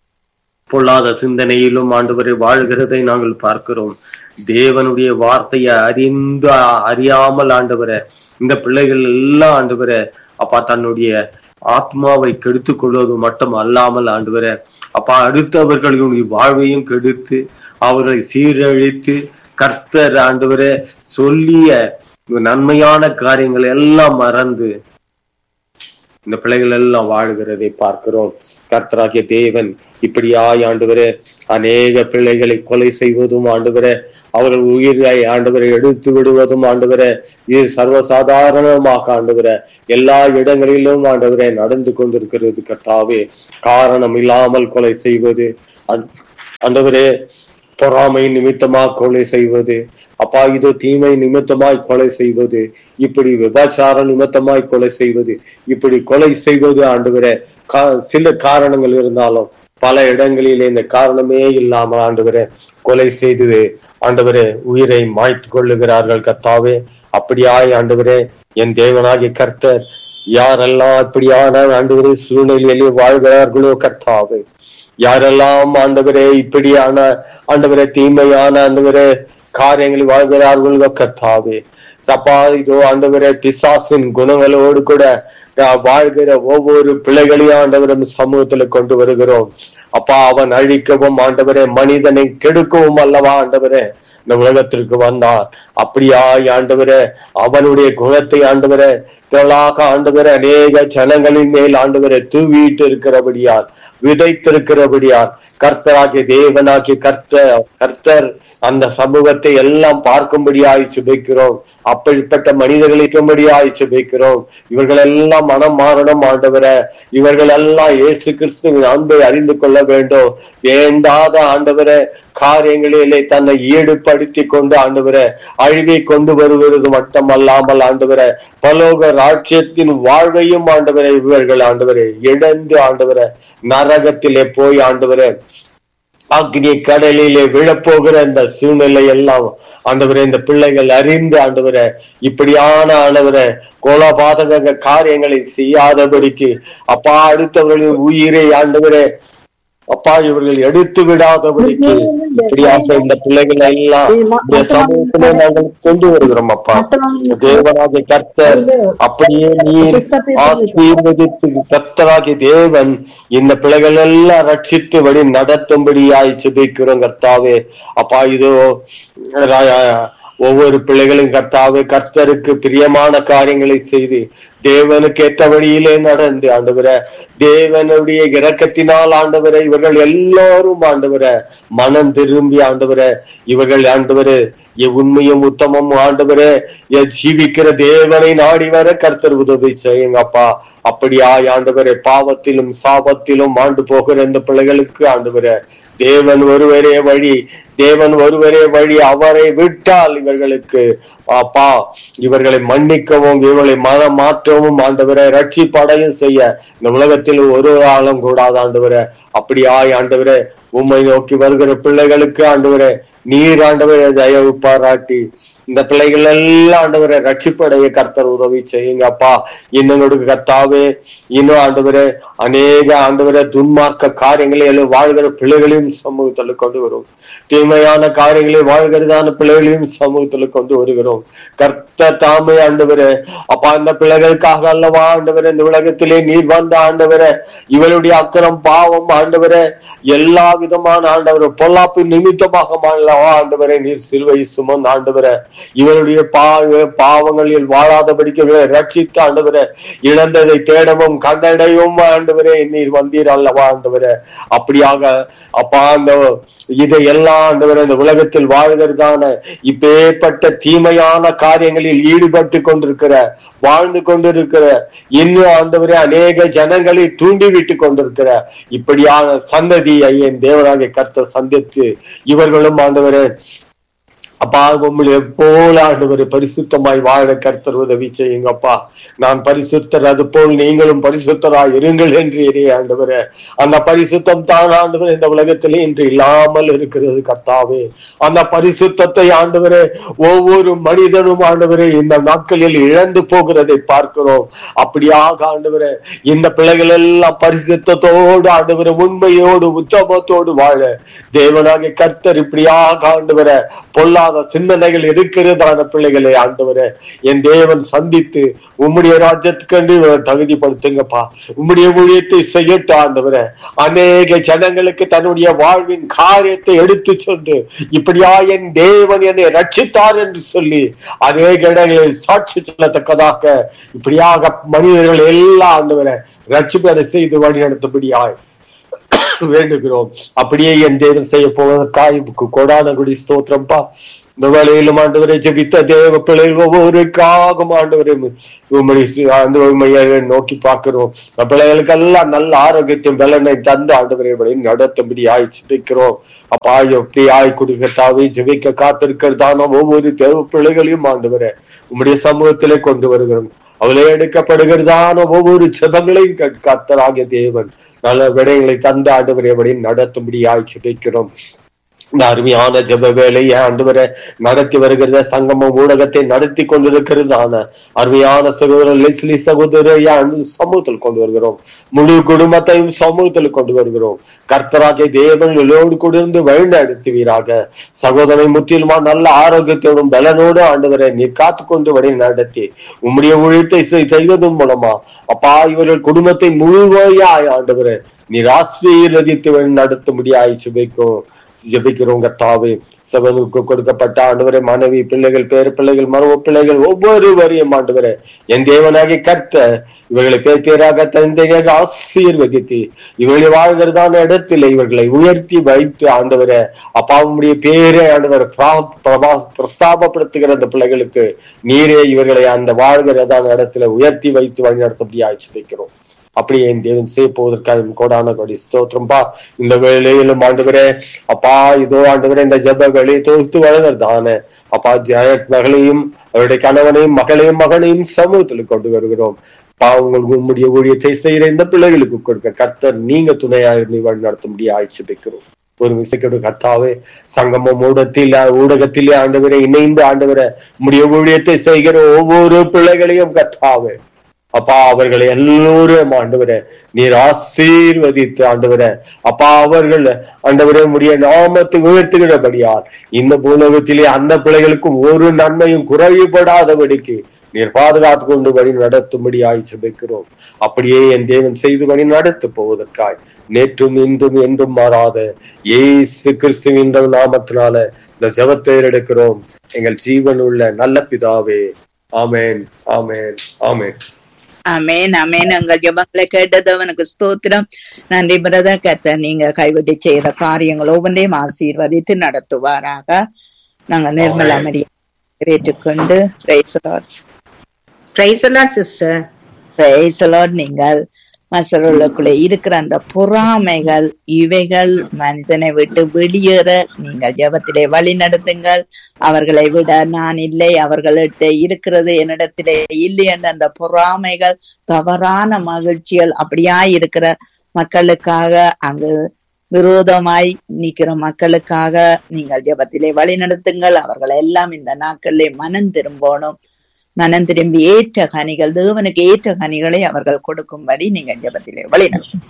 பொல்லாத சிந்தனையிலும் ஆண்டவரை வாழ்கிறதை நாங்கள் பார்க்கிறோம். தேவனுடைய வார்த்தையை அறியாமல் ஆண்டவரே இந்த பிள்ளைகள் எல்லாம் ஆண்டவரே அப்பா தன்னுடைய ஆத்மாவை கெடுத்துக் கொள்வது மட்டும் அல்லாமல் ஆண்டவரே அப்பா அடுத்தவர்களுடைய வாழ்வையும் கெடுத்து அவர்களை சீரழித்து கர்த்தர் ஆண்டவரே சொல்லிய நன்மையான காரியங்கள் எல்லாம் மறந்து இந்த பிள்ளைகள் எல்லாம் வாழ்கிறதை பார்க்கிறோம். கர்த்தராகிய தேவன் இப்படியாய் ஆண்டவரே அநேக பிள்ளைகளை கொலை செய்வதும் ஆண்டவரே அவர்கள் உயிரை ஆண்டவரை எடுத்து விடுவதும் ஆண்டவரே இது சர்வசாதாரணமாக ஆண்டவரே எல்லா இடங்களிலும் ஆண்டவரே நடந்து கொண்டிருக்கிறது. கர்த்தாவே காரணம் இல்லாமல் கொலை செய்வது, ஆண்டவரே பொறாமை நிமித்தமாக கொலை செய்வது, அப்பா இது தீமை நிமித்தமாய் கொலை செய்வது, இப்படி விபச்சார நிமித்தமாய் கொலை செய்வது, இப்படி கொலை செய்வது ஆண்டவரே சில காரணங்கள் இருந்தாலும் பல இடங்களிலே இந்த காரணமே இல்லாமல் ஆண்டவரே கொலை செய்து ஆண்டவரே உயிரை மாய்த்து கொள்ளுகிறார்கள். கர்த்தாவே அப்படியாய் ஆண்டவரே என் தேவனாகிய கர்த்தர் யாரெல்லாம் அப்படியான ஆண்டவரே சூழ்நிலையிலே வாழ்கிறார்களோ கர்த்தாவே, யாரெல்லாம் ஆண்டவரே இப்படியான ஆண்டவரே தீமையான ஆண்டவரே காரியங்களில் வாழ்கிறார்களோ கர்த்தாவே, அப்பா இதோ ஆண்டவரே பிசாசின் குணங்களோடு கூட வாழ்கிற ஒவ்வொரு பிள்ளைகளையும் ஆண்டவரும் சமூகத்துல கொண்டு வருகிறோம். அப்பா அவன் அழிக்கவும் ஆண்டவரே மனிதனை கெடுக்கவும் அல்லவா ஆண்டவரே இந்த உலகத்திற்கு வந்தார். அப்படியாய் ஆண்டவரே அவனுடைய குணத்தை ஆண்டவரே திரளாக ஆண்டவரே அநேக ஜனங்களின் மேல் ஆண்டவரை தூவிட்டு இருக்கிறபடியால், விதைத்திருக்கிறபடியால் கர்த்தராகிய தேவனாகிய கர்த்தர் அந்த சமூகத்தை எல்லாம் பார்க்கும்படியாய் சுபிக்கிறோம். அப்படிப்பட்ட மனிதர்களை இருக்கும்படியாய் சுபிக்கிறோம். இவர்கள் எல்லாம் மனம் மாறணும் ஆண்டவரே. இவர்கள் எல்லாம் இயேசு கிறிஸ்துவின் அன்பை அறிந்து கொள்ள வேண்டும். வேண்டாத ஆண்டவரே காரியங்களிலே தன்னை ஈடுபடுத்தி கொண்டு ஆண்டவரே அழிவை கொண்டு வருவது மட்டுமல்லாமல் ஆண்டவரே பரலோக ராஜ்யத்தின் வாழ்வையும் ஆண்டவரை இவர்கள் ஆண்டவரை இழந்து ஆண்டவரை நரகத்திலே போய் ஆண்டவரை அக்னி கடலிலே விழப்போகிற இந்த சூழ்நிலை எல்லாம் ஆண்டவரே இந்த பிள்ளைகள் அறிந்து ஆண்டவரே இப்படியான ஆண்டவரே கோலபாதக காரியங்களை செய்யாதபடிக்கு அப்பா அடுத்தவர்களின் உயிரை ஆண்டவரே அப்பா இவர்கள் எடுத்து விடாதபடிக்கு இப்படியாக இந்த பிள்ளைகளை எல்லாம் இந்த சமூகத்திலே நாங்கள் கொண்டு வருகிறோம். அப்பா தேவனாகிய கர்த்தர் அப்படியே நீர் ஆசீர்வதித்து கர்த்தராகிய தேவன் இந்த பிள்ளைகள் எல்லாம் ரட்சித்து வழி நடத்தும்படியாய் சுபிக்கிறோம் கர்த்தாவே. அப்பா இதோ ஒவ்வொரு பிள்ளைகளும் கர்த்தாவே கர்த்தருக்கு பிரியமான காரியங்களை செய்து தேவனுக்கு ஏற்ற வழியிலே நடந்து ஆண்டவரை தேவனுடைய இரக்கத்தினால் ஆண்டவரை இவர்கள் எல்லோரும் ஆண்டவரை மனம் திரும்பி ஆண்டவரை இவர்கள் ஆண்டவரை உண்மையும் உத்தமம் ஆண்டவரே ஜீவிக்கிற தேவனை நாடி வர கர்த்தர் உதவி செய்யுங்கப்பா. அப்படியாய் ஆண்டவரே பாவத்திலும் சாபத்திலும் ஆண்டு போகிற இந்த பிள்ளைகளுக்கு ஆண்டவரே தேவன் ஒருவரே வழி, தேவன் ஒருவரே வழி. அவரை விட்டால் இவர்களுக்கு அப்பா இவர்களை மன்னிக்கவும் இவர்களை மனம் மாற்றவும் ஆண்டவரை ரட்சிப்படையும் செய்ய இந்த உலகத்தில் ஒரு ஆளும் கூடாது ஆண்டவரே. அப்படியாய் ஆண்டவரே உம்மை நோக்கி வருகிற பிள்ளைகளுக்கு ஆண்டவரே நீர் ஆண்டவரை தயவு பாராட்டி இந்த பிள்ளைகள் எல்லாம் ஆண்டவரை ரட்சிப்படைய கர்த்தர் உதவி செய்யுங்க அப்பா. இன்னும் கர்த்தாவே இன்னும் ஆண்டவரே அநேக ஆண்டவரை துன்மார்க்க காரியங்களை வாழ்கிற பிள்ளைகளையும் சமூகத்துல கொண்டு வரும். தீமையான காரியங்களை வாழ்கிறதான பிள்ளைகளையும் சமூகத்துல கொண்டு வருகிறோம். கர்த்தர் தாமே ஆண்டவரே அப்பா இந்த பிள்ளைகளுக்காக அல்லவா ஆண்டவரே இந்த உலகத்திலே நீர் வந்த ஆண்டவரே இவளுடைய அக்கிரம் பாவம் ஆண்டவரே எல்லா விதமான ஆண்டவரை பொல்லாப்பு நிமித்தமாக அல்லவா ஆண்டவரே நீர் சிலுவை சுமந்த ஆண்டவரே இவருடைய பாவங்களில் வாழாதபடிக்கு ரட்சித்து ஆண்டவரே இழந்ததை தேடவும் கண்டடையும் ஆண்டவரே நீர் வந்தீர் அல்லவா ஆண்டவரே. அப்படியாக அப்பா அந்த இதை எல்லாம் ஆண்டவரே இந்த உலகத்தில் வாழ்கிறதான இப்பேற்பட்ட தீமையான காரியங்களில் ஈடுபட்டு கொண்டிருக்கிற வாழ்ந்து கொண்டிருக்கிற இன்னும் ஆண்டவரே அநேக ஜனங்களை தூண்டி விட்டு கொண்டிருக்கிற இப்படியான சந்ததியை என் தேவனாகிய கர்த்தர் சந்தித்து இவர்களும் ஆண்டவரே அப்பா உங்களை போல ஆண்டவரை பரிசுத்தமாய் வாழ கர்த்தர் உதவி செய்யுங்கப்பா. நான் பரிசுத்தர் அது போல் நீங்களும் பரிசுத்தராய் இருங்கள் என்று ஆண்டவரே அந்த பரிசுத்தம் தான் ஆண்டவரே இந்த உலகத்திலே இன்று இல்லாமல் இருக்கிறது கர்த்தாவே. அந்த பரிசுத்தத்தை ஆண்டவரே ஒவ்வொரு மனிதனும் ஆண்டவரே இந்த நாட்களில் இழந்து போகிறதை பார்க்கிறோம். அப்படியாக ஆண்டவரே இந்த பிள்ளைகள் எல்லாம் பரிசுத்தத்தோடு ஆண்டவரே உண்மையோடு உத்தமத்தோடு வாழ தேவனாகிய கர்த்தர் இப்படியாக ஆண்டவரே பொல்லா சிந்தனைகள் இருக்கிறதான பிள்ளைகளை ஆண்டவரே என் தேவன் சந்தித்து உம்முடைய ராஜ்யத்துக்கு தகுதிப்படுத்துங்கப்பா. உம்முடைய ஊழியத்தை செய்யட்டு ஆண்டவரே. அநேக ஜனங்களுக்கு தன்னுடைய வாழ்வின் காரியத்தை எடுத்து சென்று இப்படியா என் தேவன் என்னை ரட்சித்தார் என்று சொல்லி அநேக இடங்களில் சாட்சி சொல்லத்தக்கதாக இப்படியாக மனிதர்கள் எல்லாம் ஆண்டவரை ரட்சிப்பதை செய்து வழி நடத்தபடியாய் வேண்டுகிறோம். அப்படியே என் தேவன் செய்ய போவதற்காக கொடான குடி ஸ்தோத்திரம்பா. இந்த வேளையிலும் ஆண்டவரை ஜெபித்த தேவ பிள்ளைகள் ஒவ்வொருக்காக ஆண்டவரை நோக்கி பார்க்கிறோம். பிள்ளைகளுக்கெல்லாம் நல்ல ஆரோக்கியத்தையும் பலனை தந்து ஆண்டவரை நடத்தும்படி ஆய்ச்சிக்கிறோம். அப்பா எப்படி ஆய் குடுக்கத்தாவே ஜெபிக்க காத்திருக்கிறதான ஒவ்வொரு தேவ பிள்ளைகளையும் ஆண்டவரை உம்முடைய சமூகத்திலே கொண்டு வருகிறோம். அவளே எடுக்கப்படுகிறதான ஒவ்வொரு ஜெபங்களையும் கர்த்தராகிய தேவன் நல்ல விடயங்களை தந்து ஆண்டவரை நடத்தும்படி ஆய்ச்சிக்கிறோம். இந்த அருமையான ஜெப வேலையை ஆண்டவரை நடத்தி வருகிறத சங்கமம் ஊடகத்தை நடத்தி கொண்டிருக்கிறதான அருமையான சகோதரர் லெஸ்லி சகோதரையா சமூகத்தில் கொண்டு வருகிறோம். முழு குடும்பத்தையும் சமூகத்தில் கொண்டு வருகிறோம். கர்த்தராகிய தேவன் எல்லோடு கொடுத்து வழிநடத்துவீராக. சகோதரை முற்றிலுமா நல்ல ஆரோக்கியத்தோடும் பலனோடு ஆண்டவரை நீ காத்து கொண்டு வழி நடத்தி உம்முடைய ஊழியத்தை செய்வதன் மூலமா அப்பா இவர்கள் குடும்பத்தை முழுமையாய் ஆண்டவரை நீர் ஆசீர்வதித்து வழி நடத்தும்படியாய் ஜெபிக்கிறோம் கர்த்தாவே. சபனுக்கு கொடுக்கப்பட்ட ஆண்டவரே மனைவி பிள்ளைகள் பேரு பிள்ளைகள் மரும பிள்ளைகள் ஒவ்வொருவரையும் ஆண்டவரே என் தேவனாகி கர்த்தர் இவர்களை பேர் பேராக தந்தையாக ஆசீர்வதித்து இவர்களை வாழ்கிறதான இடத்துல இவர்களை உயர்த்தி வைத்து ஆண்டவரே அப்பாவுடைய பேரை ஆண்டவர் பிரஸ்தாபப்படுத்துகிற அந்த பிள்ளைகளுக்கு நீரே இவர்களை அந்த வாழ்கிறதான இடத்துல உயர்த்தி வைத்து வழிநடத்தபடி ஆட்சி வைக்கிறோம். அப்படியே என் தேவன் செய்ய போவதற்காக கோடான கொடி ஸ்தோத்திரம்பா. இந்த வேளையிலும் ஆண்டவரே அப்பா இதோ ஆண்டவரே இந்த ஜெப வேலையை தொகுத்து வழங்குறதான அப்பா மகளையும் அவருடைய கணவனையும் மகனையும் சமூகத்தில் கொண்டு வருகிறோம். உங்களுக்கு உம்முடைய ஊழியத்தை செய்கிற இந்த பிள்ளைகளுக்கு கொடுக்க கர்த்தர் நீங்க துணையாக நீ வழி நடத்தும்படி ஆட்சி வைக்கிறோம். ஒரு விசைக்கோடு கர்த்தாவே சங்கமம் ஊடகத்திலே ஆண்டவரை இணைந்து ஆண்டவரை உம்முடைய ஊழியத்தை செய்கிற ஒவ்வொரு பிள்ளைகளையும் கர்த்தாவே அப்பா அவர்களை எல்லோரும் ஆண்டவரே நீர் ஆசீர்வதித்து ஆண்டவரே அப்பா அவர்கள் ஆண்டவரே உம்முடைய நாமத்தை உயர்த்துகிறபடியால் இந்த பூலோகத்திலே அந்த பிள்ளைகளுக்கும் ஒரு நன்மையும் குறைவுபடாதபடிக்கு நீர் பாதுகாத்து கொண்டு வழி நடத்தும்படி ஆய்ச்சிக்கிறோம். அப்படியே என் தேவன் செய்து வழி நடத்த போவதற்காய் நேற்றும் இன்றும் என்றும் மாறாத இயேசு கிறிஸ்துவின் நாமத்தினால இந்த ஜெபத்தை எடுக்கிறோம் எங்கள் ஜீவன் உள்ள நல்ல பிதாவே. ஆமேன் ஆமேன் ஆமேன். அமேன் அமேன். உங்கள் ஜெபங்களை கேட்டது அவனுக்கு ஸ்தோத்திரம். நன்றி பிரதர். கர்த்தர் நீங்க கைவிட்டு செய்யற காரியங்கள் ஒவ்வொன்றையும் ஆசீர்வதித்து நடத்துவாராக. நாங்க நிர்மலா மரியை ஏற்றுக்கொண்டு praise the Lord. Praise the Lord sister. Praise the Lord. நீங்கள் மசருளுக்குள்ளே இருக்கிற அந்த பொறாமைகள் இவைகள் மனிதனை விட்டு வெளியேற நீங்கள் ஜெபத்திலே வழி நடத்துங்கள். அவர்களை விட நான் இல்லை, அவர்களிட்ட இருக்கிறது என்னிடத்திலே இல்லை என்ற அந்த பொறாமைகள் தவறான மகிழ்ச்சிகள் அப்படியா இருக்கிற மக்களுக்காக அங்கு விரோதமாய் நிக்கிற மக்களுக்காக நீங்கள் ஜெபத்திலே வழி நடத்துங்கள். அவர்கள் எல்லாம் இந்த நாட்களிலே மனம் திரும்பணும். மனம் திரும்பி ஏற்ற கனிகள் தேவனுக்கு ஏற்ற கனிகளை அவர்கள் கொடுக்கும்படி நீங்க ஜெபத்திலே வழிநடத்தும்.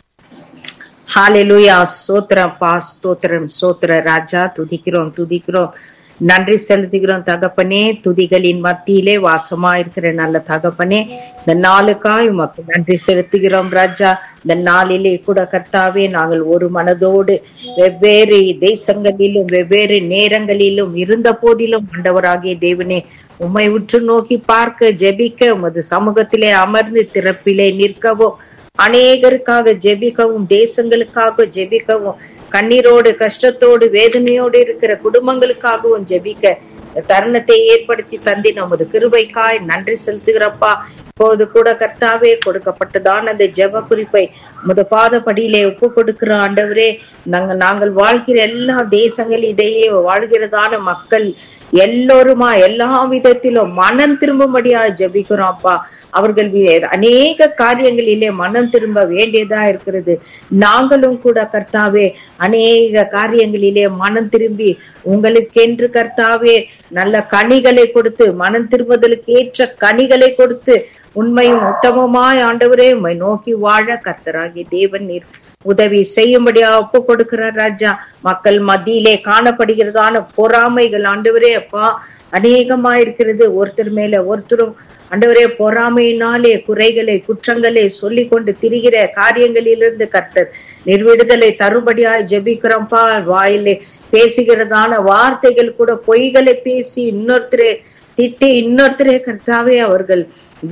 ஹல்லேலூயா. ஸ்தோத்திரப்பா ஸ்தோத்திரம். ஸ்தோத்திர ராஜா. துதிக்கிறோம் நன்றி செலுத்துகிறோம் தகப்பனே. துதிகளின் மத்தியிலே வாசமா இருக்கிற நல்ல தகப்பனே, இந்த நாளுக்காய் உமக்கு நன்றி செலுத்துகிறோம் ராஜா. இந்த நாளிலே கூட கர்த்தாவே நாங்கள் ஒரு மனதோடு வெவ்வேறு தேசங்களிலும் வெவ்வேறு நேரங்களிலும் இருந்த போதிலும் ஆண்டவராகிய தேவனே உம்மை உற்று நோக்கி பார்க்க ஜெபிக்க உமது சமூகத்திலே அமர்ந்து திறப்பிலே நிற்கவும் அநேகருக்காக ஜெபிக்கவும் தேசங்களுக்காக ஜெபிக்கவும் கண்ணீரோடு கஷ்டத்தோடு வேதனையோடு இருக்கிற குடும்பங்களுக்காகவும் ஜெபிக்க தருணத்தை ஏற்படுத்தி தந்தி நமது கிருபைக்காய் நன்றி செலுத்துகிறப்பா. இப்போது கூட கர்த்தாவே கொடுக்கப்பட்டதான அந்த ஜெப குறிப்பை முத பாதப்படியிலே ஒப்பு கொடுக்கிற ஆண்டவரே, நாங்கள் வாழ்கிற எல்லா தேசங்களிடையே வாழ்கிறதான மக்கள் எல்லோருமா எல்லா விதத்திலும் மனம் திரும்பும்படியா ஜெபிக்கிறோம் அப்பா. அவர்கள் அநேக காரியங்களிலே மனம் திரும்ப வேண்டியதா இருக்கிறது. நாங்களும் கூட கர்த்தாவே அநேக காரியங்களிலே மனம் திரும்பி உங்களுக்கென்று கர்த்தாவே நல்ல கனிகளை கொடுத்து மனம் திரும்புதலுக்கு ஏற்ற கனிகளை கொடுத்து உண்மையும் உத்தமமாய் ஆண்டவரே உம்மை நோக்கி வாழ கர்த்தராகிய தேவன் நீர் உதவி செய்யும்படியா ஒப்பு கொடுக்கிறார் ராஜா. மக்கள் மத்தியிலே காணப்படுகிறதான பொறாமைகள் ஆண்டவரே அப்பா அநேகமா இருக்கிறது. ஒருத்தர் மேல ஒருத்தரும் ஆண்டவரே பொறாமையினாலே குறைகளை குற்றங்களை சொல்லி கொண்டு திரிகிற காரியங்களிலிருந்து கர்த்தர் நிர்விடுதலை தரும்படியாய் ஜெபிக்கிறோம்ப்பா. வாயிலே பேசுகிறதான வார்த்தைகள் கூட பொய்களை பேசி இன்னொருத்தரே திட்டி இன்னொருத்தரே கர்த்தாவே அவர்கள்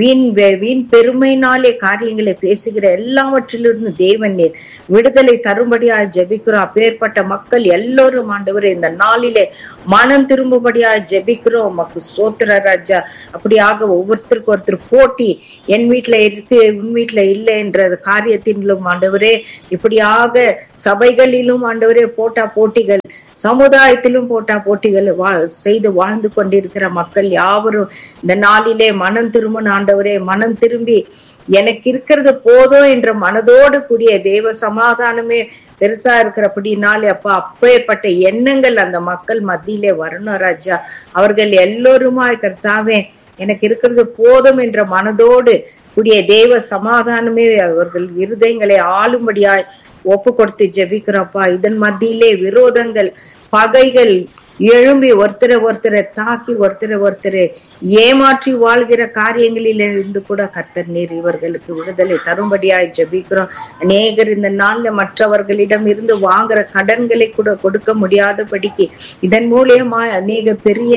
வீண் பெருமையினாலே காரியங்களை பேசுகிற எல்லாவற்றிலிருந்து தேவன் நீர் விடுதலை தரும்படியாய் ஜெபிக்கிறோம். அப்பேற்பட்ட மக்கள் எல்லோரும் ஆண்டவரே இந்த நாளிலே மனம் திரும்பும்படியாய் ஜெபிக்கிறோம். உமக்கு ஸ்தோத்திர ராஜா. அப்படியாக ஒவ்வொருத்தருக்கு ஒருத்தர் போட்டி என் வீட்டுல இருக்கு உன் வீட்டுல இல்லை என்ற காரியத்திலும் ஆண்டவரே இப்படியாக சபைகளிலும் ஆண்டவரே போட்டிகள் சமுதாயத்திலும் போட்டிகள் செய்து வாழ்ந்து கொண்டிருக்கிற மக்கள் யாவரும் இந்த நாளிலே மனம் திரும்ப ஆண்டவரே மனம் திரும்பி எனக்கு இருக்கிறது போதும் என்ற மனதோடு கூடிய தேவ சமாதானமே பெருசா இருக்கிறபடினாலே அப்பா அப்பேற்பட்ட எண்ணங்கள் அந்த மக்கள் மத்தியிலே வரணும் ராஜா. அவர்கள் எல்லோருமாய் கர்த்தாவே எனக்கு இருக்கிறது போதும் என்ற மனதோடு கூடிய தேவ சமாதானமே அவர்கள் இருதயங்களை ஆளும்படியாய் ஒப்பு கொடுத்து ஜெபிக்கிறப்பா. இதன் மத்தியிலே விரோதங்கள், பகைகள் எழும்பி ஒருத்தரை தாக்கி ஒருத்தரை ஏமாற்றி வாழ்கிற காரியங்களில் இருந்து கூட கர்த்தர் நீர் இவர்களுக்கு விடுதலை தரும்படியாய் ஜெபிக்கிறோம். அநேகர் இந்த நாள்ல மற்றவர்களிடம் இருந்து வாங்குற கடன்களை கூட கொடுக்க முடியாதபடிக்கு இதன் மூலியமா அநேக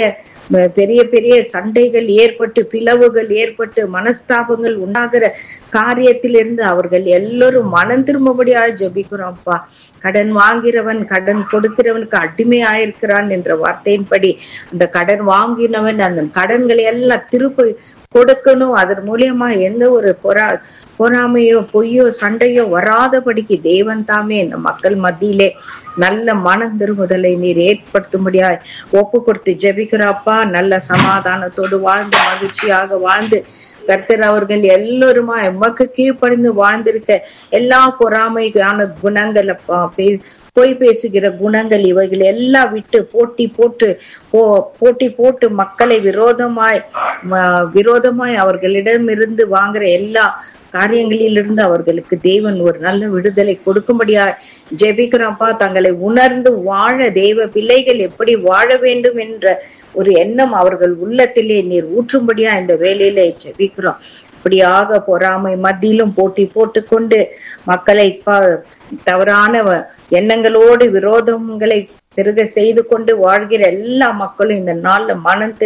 பெரிய சண்டைகள் ஏற்பட்டு, பிளவுகள் ஏற்பட்டு, மனஸ்தாபங்கள் உண்டாகிற காரியத்திலிருந்து அவர்கள் எல்லோரும் மனம் திரும்பபடியாக ஜெபிக்கிறோம்ப்பா. கடன் வாங்கிறவன் கடன் கொடுக்கிறவனுக்கு அடிமையாயிருக்கிறான் என்ற வார்த்தையின்படி அந்த கடன் வாங்கினவன் அந்த கடன்களை எல்லாம் திருப்பி கொடுக்கணும். அதன் மூலியமா எந்த ஒரு பொறாமையோ பொய்யோ சண்டையோ வராதபடிக்கு தேவன் தாமே இந்த மக்கள் மத்தியிலே நல்ல மனம் திரும்புதலை நீர் ஏற்படுத்தும்படியாய் ஒப்பு கொடுத்து ஜெபிக்கிறாப்பா. நல்ல சமாதானத்தோடு வாழ்ந்து மகிழ்ச்சியாக வாழ்ந்து கர்த்தர் அவர்கள் எல்லோருமா எமக்கு கீழ்ப்படிந்து வாழ்ந்திருக்க எல்லா பொறாமையான குணங்கள் அப்பா, பொய் பேசுகிற குணங்கள் இவைகள் எல்லாம் விட்டு போட்டி போட்டு மக்களை விரோதமாய் அவர்களிடமிருந்து வாங்குற எல்லா காரியங்களிலிருந்து அவர்களுக்கு தேவன் ஒரு நல்ல விடுதலை கொடுக்கும்படியா ஜெபிக்கிறோம்ப்பா. தங்களை உணர்ந்து வாழ தேவ பிள்ளைகள் எப்படி வாழ வேண்டும் என்ற ஒரு எண்ணம் அவர்கள் உள்ளத்திலே நீர் ஊற்றும்படியா இந்த வேலையில ஜெபிக்கிறோம். அப்படியாக பொறாமை மத்தியிலும் போட்டி போட்டுக்கொண்டு மக்களை தவறான எண்ணங்களோடு விரோதங்களை பெருக செய்து கொண்டு வாழ்கிற எல்லா மக்களும் இந்த நாள்ல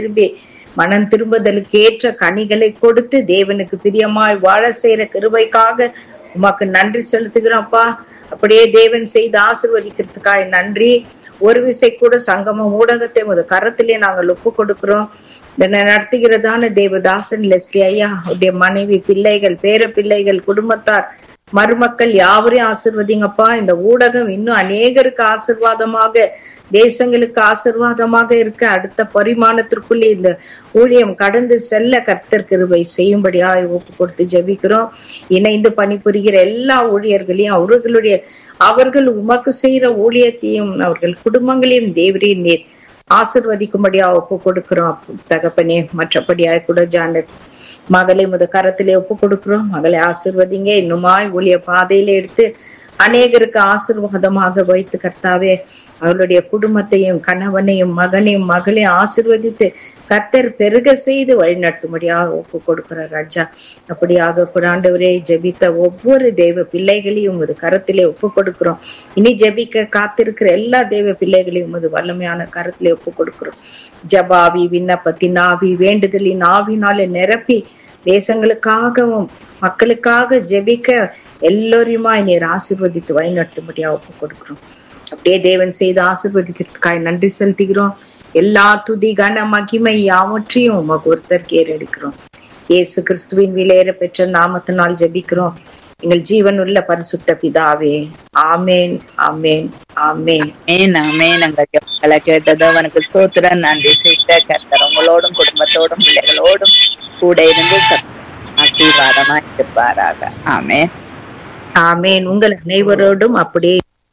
மனம் திரும்புதலுக்கு ஏற்ற கனிகளை கொடுத்து தேவனுக்கு பிரியமாய் வாழ செய்யற கிருபைக்காக உமக்கு நன்றி செலுத்துகிறோம்ப்பா. அப்படியே தேவன் செய்து ஆசீர்வதிக்கிறதுக்காக நன்றி. ஒரு விசை கூட சங்கமம் ஊடகத்தை ஒரு கரத்திலே நாங்கள் ஒப்பு கொடுக்கிறோம். நடத்துகிறதான தேவதாசன் லெஸ்லி ஐயா, அவருடைய மனைவி, பிள்ளைகள், பேர பிள்ளைகள், குடும்பத்தார், மருமக்கள் யாவரையும் ஆசீர்வதிங்கப்பா. இந்த ஊடகம் இன்னும் அநேகருக்கு ஆசீர்வாதமாக, தேசங்களுக்கு ஆசீர்வாதமாக இருக்க அடுத்த பரிமாணத்திற்குள்ளே இந்த ஊழியம் கடந்து செல்ல கர்த்தர் கிருபை செய்யும்படியா ஒப்பு கொடுத்து ஜெபிக்கிறோம். இணைந்து பணிபுரிகிற எல்லா ஊழியர்களையும் அவர்கள் உமக்கு செய்யற ஊழியத்தையும் அவர்கள் குடும்பங்களையும் தேவரீர் நீர் ஆசிர்வதிக்கும்படியா ஒப்பு கொடுக்கிறோம் தகப்பனே. மற்றபடியா கூட ஜானட் மகளை கரத்திலே ஒப்பு கொடுக்கிறோம். மகளை ஆசிர்வதிங்க, இன்னுமாய் ஊழிய பாதையில எடுத்து அநேகருக்கு ஆசீர்வாதமாக வைத்து கர்த்தாவே அவளுடைய குடும்பத்தையும் கணவனையும் மகனையும் மகளையும் ஆசீர்வதித்து கர்த்தர் பெருக செய்து வழிநடத்தும்படியாக ஒப்பு கொடுக்கிற ராஜா. அப்படியாக ஆண்டவரே ஜெபித்த ஒவ்வொரு தெய்வ பிள்ளைகளையும் ஒரு கரத்திலே ஒப்பு கொடுக்கிறோம். இனி ஜெபிக்க காத்திருக்கிற எல்லா தெய்வ பிள்ளைகளையும் ஒரு வல்லமையான கரத்திலே ஒப்பு கொடுக்கிறோம். ஜபாவி விண்ணப்பத்தின் ஆவி, வேண்டுதலின் ஆவினாலே நிரப்பி தேசங்களுக்காகவும் மக்களுக்காக ஜெபிக்க எல்லோரையுமா நீர் ஆசீர்வதித்து வழிநடத்தும்படியா ஒப்பு கொடுக்கிறோம். அப்படியே தேவன் செய்து ஆசீர்வதிக்கிறதுக்காக நன்றி செலுத்துகிறோம். எல்லா துதி கன மகிமை யாவற்றையும் உமக்கு ஒருத்தருக்கு ஏறெடுக்கிறோம். இயேசு கிறிஸ்துவின் விலையேற பெற்ற நாமத்தினால் ஜெபிக்கிறோம் எங்கள் ஜீவன் உள்ள பரிசுத்த பிதாவே. ஆமேன், ஆமேன், ஆமேன், ஆமேன். எங்களை கேட்டதோ அவனுக்கு ஸ்தோத்திரம். நன்றி செய்த கர்த்தர் உங்களோடும் குடும்பத்தோடும் பிள்ளைகளோடும் கூட இருந்து ஆசீர்வாதமா இருப்பாராக. ஆமேன், ஆமேன். உங்கள் அனைவரோடும் அப்படியே.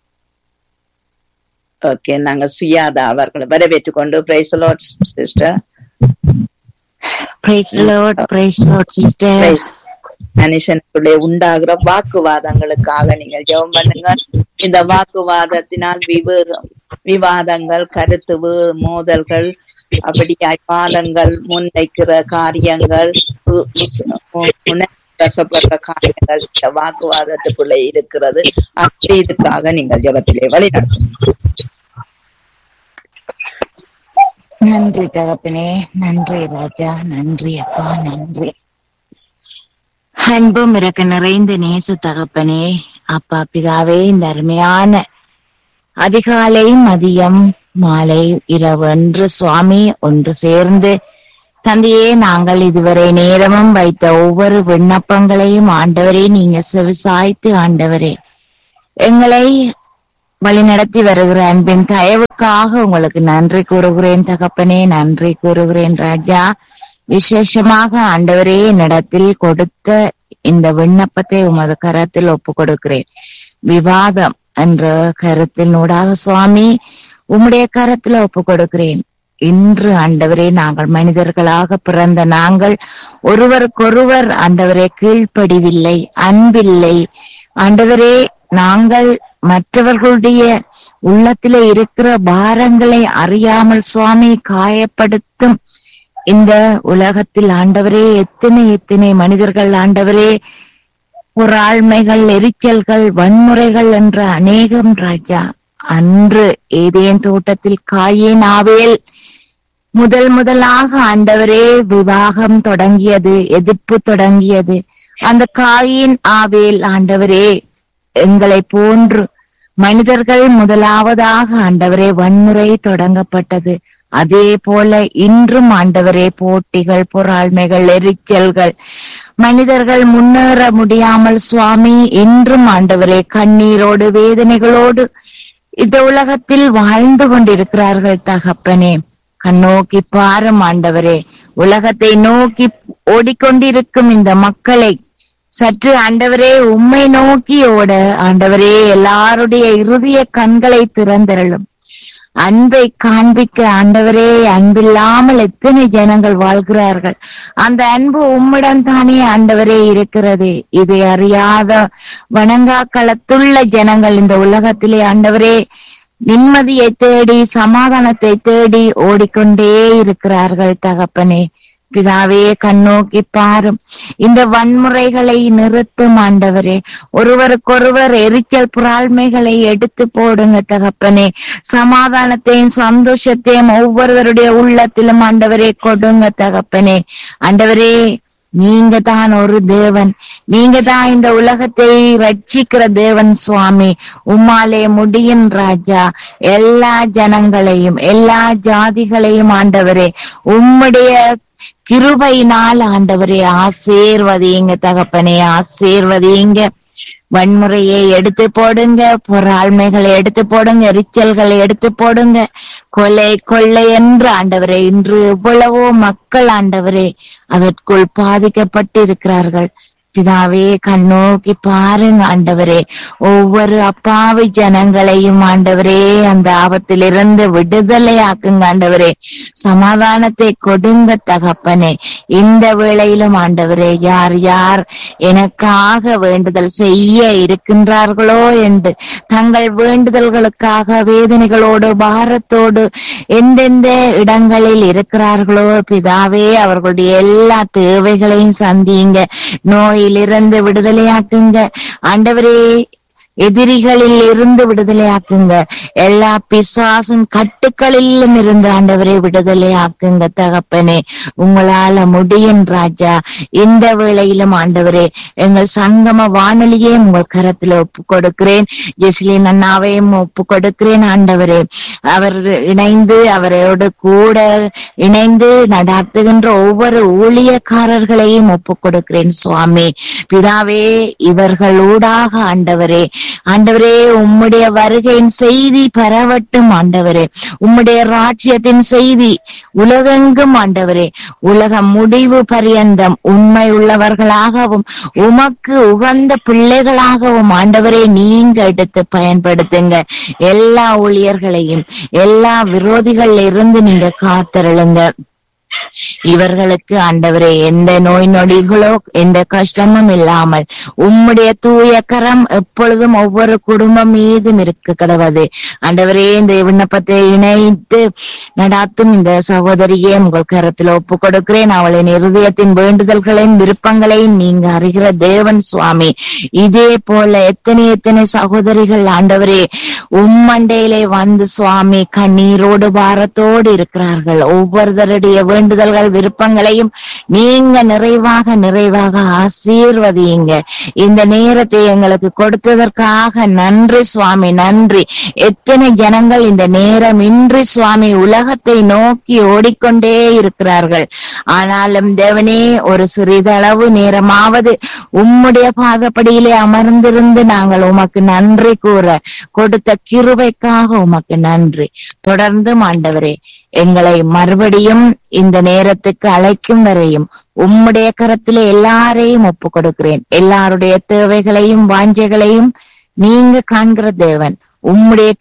ஓகே, நாங்க சுயாதா அவர்களை வரவேற்றுக் கொண்டு praise the Lord sister. Praise the Lord, praise the Lord sister. மனுஷனுக்குள்ளே உண்டாகிற வாக்குவாதங்களுக்காக நீங்கள் ஜெபம் பண்ணுங்க. இந்த வாக்குவாதத்தினால் விவாதங்கள், கருத்து மோதல்கள், அப்படியாய் வாதங்கள், முன்வைக்கிற காரியங்கள், கசப்படுற காரியங்கள் இந்த வாக்குவாதத்துக்குள்ள இருக்கிறது. அப்படி இதுக்காக நீங்கள் ஜெபத்திலே வழி நடத்துங்க. நன்றி தகப்பனே, நன்றி ராஜா, நன்றி அப்பா, நன்றி. அன்பும் இறக்க நிறைந்த நேச தகப்பனே, அப்பா பிதாவே, இந்த அருமையான அதிகாலை, மதியம், மாலை, இரவு என்று சுவாமி ஒன்று சேர்ந்து தந்தையே நாங்கள் இதுவரை நேரமும் வைத்த ஒவ்வொரு விண்ணப்பங்களையும் ஆண்டவரே நீங்க செவிசாய்த்து ஆண்டவரே எங்களை வழிநடத்தி வருகிற அன்பின் தயவுக்காக உங்களுக்கு நன்றி கூறுகிறேன் தகப்பனே, நன்றி கூறுகிறேன் ராஜா. விசேஷமாக ஆண்டவரே என்னிடத்தில் கொடுத்த இந்த விண்ணப்பத்தை உமது கரத்தில் ஒப்பு கொடுக்கிறேன். விவாதம் என்ற கருத்தினூடாக சுவாமி உம்முடைய கரத்துல ஒப்பு கொடுக்கிறேன். இன்று ஆண்டவரே, நாங்கள் மனிதர்களாக பிறந்த நாங்கள் ஒருவருக்கொருவர் ஆண்டவரே கீழ்ப்படிவில்லை, அன்பில்லை. ஆண்டவரே, நாங்கள் மற்றவர்களுடைய உள்ளத்திலே இருக்கிற பாரங்களை அறியாமல் சுவாமி காயப்படுத்தும் இந்த உலகத்தில் ஆண்டவரே எத்தனை மனிதர்கள் ஆண்டவரே பொறாழ்மைகள், எரிச்சல்கள், வன்முறைகள் என்ற அநேகம் ராஜா. அன்று ஏதேன் தோட்டத்தில் காயேன் ஆவேல் முதலாக ஆண்டவரே விவாகம் தொடங்கியது, எதிர்ப்பு தொடங்கியது. அந்த காயின் ஆவேல் ஆண்டவரே எங்களை போன்று மனிதர்கள் முதலாவதாக ஆண்டவரே வன்முறை தொடங்கப்பட்டது. அதே போல இன்றும் ஆண்டவரே போட்டிகள், பொறாழ்மைகள், எரிச்சல்கள், மனிதர்கள் முன்னேற முடியாமல் சுவாமி இன்றும் ஆண்டவரே கண்ணீரோடு வேதனைகளோடு இந்த உலகத்தில் வாழ்ந்து கொண்டிருக்கிறார்கள். தகப்பனே, கண்ணோக்கி பாரும் ஆண்டவரே, உலகத்தை நோக்கி ஓடிக்கொண்டிருக்கும் இந்த மக்களை சற்று ஆண்டவரே உம்மை நோக்கி ஓட ஆண்டவரே எல்லாருடைய இருதய கண்களை திறந்தருளும். அன்பை காண்பிக்க ஆண்டவரே, அன்பில்லாமல் எத்தனை ஜனங்கள் வாழ்கிறார்கள். அந்த அன்பு உம்மிடம் தானே ஆண்டவரே இருக்கிறது. இதை அறியாத வணங்கா களத்துள்ள ஜனங்கள் இந்த உலகத்திலே ஆண்டவரே நிம்மதியை தேடி, சமாதானத்தை தேடி ஓடிக்கொண்டே இருக்கிறார்கள். தகப்பனே, பிதாவே, கண்ணோக்கி பாரும். இந்த வன்முறைகளை நிறுத்தும் ஆண்டவரே. ஒருவருக்கொருவர் எரிச்சல் பொறாழ்மைகளை எடுத்து போடுங்க தகப்பனே. சமாதானத்தையும் சந்தோஷத்தையும் ஒவ்வொருவருடைய உள்ளத்திலும் ஆண்டவரே கொடுங்க தகப்பனே. ஆண்டவரே, நீங்க தான் ஒரு தேவன், நீங்க தான் இந்த உலகத்தை ரட்சிக்கிற தேவன் சுவாமி. உம்மாலே முடியும் ராஜா. எல்லா ஜனங்களையும் எல்லா ஜாதிகளையும் ஆண்டவரே உம்முடைய கிருபையினால் ஆண்டவரே ஆசீர்வதிங்க தகப்பனே, ஆசீர்வதிங்க. வன்முறையை எடுத்து போடுங்க, பொறாழ்மைகளை எடுத்து போடுங்க, எரிச்சல்களை எடுத்து போடுங்க. கொள்ளை என்று ஆண்டவரே இன்று எவ்வளவோ மக்கள் ஆண்டவரே அதற்குள் பாதிக்கப்பட்டு இருக்கிறார்கள். பிதாவே, கண்ணோக்கி பாருங்க ஆண்டவரே. ஒவ்வொரு அப்பாவி ஜனங்களையும் ஆண்டவரே அந்த ஆபத்திலிருந்து விடுதலை ஆக்குங்க ஆண்டவரே. சமாதானத்தை கொடுங்க தகப்பனே. இந்த வேளையிலும் ஆண்டவரே யார் யார் எனக்காக வேண்டுதல் செய்ய இருக்கின்றார்களோ என்று தங்கள் வேண்டுதல்களுக்காக வேதனைகளோடு பாரத்தோடு எந்தெந்த இடங்களில் இருக்கிறார்களோ பிதாவே, அவர்களுடைய எல்லா தேவைகளையும் சந்தியுங்க. நோயிலிருந்து விடுதலையாக்குங்க ஆண்டவரே. எதிரிகளில் இருந்து விடுதலையாக்குங்க. எல்லா பிசாசும் கட்டுக்களிலும் இருந்து ஆண்டவரே விடுதலையாக்குங்க தகப்பனே. உங்களால முடியும் ராஜா. இந்த வேளையிலும் ஆண்டவரே எங்கள் சங்கம வானொலியே உங்கள் கரத்துல ஒப்பு கொடுக்கிறேன். ஜெஸ்லின் அண்ணாவையும் ஒப்பு கொடுக்கிறேன் ஆண்டவரே. அவர் இணைந்து அவரோடு கூட இணைந்து நடாத்துகின்ற ஒவ்வொரு ஊழியக்காரர்களையும் ஒப்பு கொடுக்கிறேன் சுவாமி. பிதாவே, இவர்களூடாக ஆண்டவரே உம்முடைய வருகையின் செய்தி பரவட்டும் ஆண்டவரே. உம்முடைய ராஜ்யத்தின் செய்தி உலகெங்கும் ஆண்டவரே, உலகம் முடிவு பரியந்தம் உண்மை உள்ளவர்களாகவும் உமக்கு உகந்த பிள்ளைகளாகவும் ஆண்டவரே நீங்க எடுத்து பயன்படுத்துங்க. எல்லா ஊழியர்களையும் எல்லா விரோதிகள் இருந்து நீங்க காத்தருளுங்க. இவர்களுக்கு ஆண்டவரே எந்த நோய் நொடிகளோ எந்த கஷ்டமும் இல்லாமல் உம்முடைய தூய கரம் எப்பொழுதும் ஒவ்வொரு குடும்பம் மீதும் இருக்க கடவுது ஆண்டவரே. இந்த விண்ணப்பத்தை இணைத்து நடாத்தும் இந்த சகோதரியே உங்கள் கரத்தில் ஒப்பு கொடுக்கிறேன். அவளின் இருதயத்தின் வேண்டுதல்களையும் விருப்பங்களையும் நீங்க அறிகிற தேவன் சுவாமி. இதே போல எத்தனை சகோதரிகள் ஆண்டவரே உம்மண்டையிலே வந்து சுவாமி கண்ணீரோடு பாரத்தோடு இருக்கிறார்கள். ஒவ்வொருவருடைய வேண்டுதல்கள் விருப்பங்களையும் நீங்க நிறைவாக ஆசீர்வதிங்க. இந்த நேரத்தை எங்களுக்கு கொடுத்ததற்காக நன்றி சுவாமி, நன்றி. எத்தனை ஜனங்கள் இந்த நேரம் இன்றி சுவாமி உலகத்தை நோக்கி ஓடிக்கொண்டே இருக்கிறார்கள். ஆனாலும் தேவனே, ஒரு சிறிதளவு நேரமாவது உம்முடைய பாதப்படியிலே அமர்ந்திருந்து நாங்கள் உமக்கு நன்றி கூற கொடுத்த கிருபைக்காக உமக்கு நன்றி. தொடர்ந்து ஆண்டவரே எங்களை மறுபடியும் இந்த நேரத்துக்கு அழைக்கும் வரையும் உம்முடைய கரத்திலே எல்லாரையும் ஒப்பு கொடுக்கிறேன். எல்லாருடைய தேவைகளையும் வாஞ்சைகளையும் நீங்க காண்கிற தேவன், உம்முடைய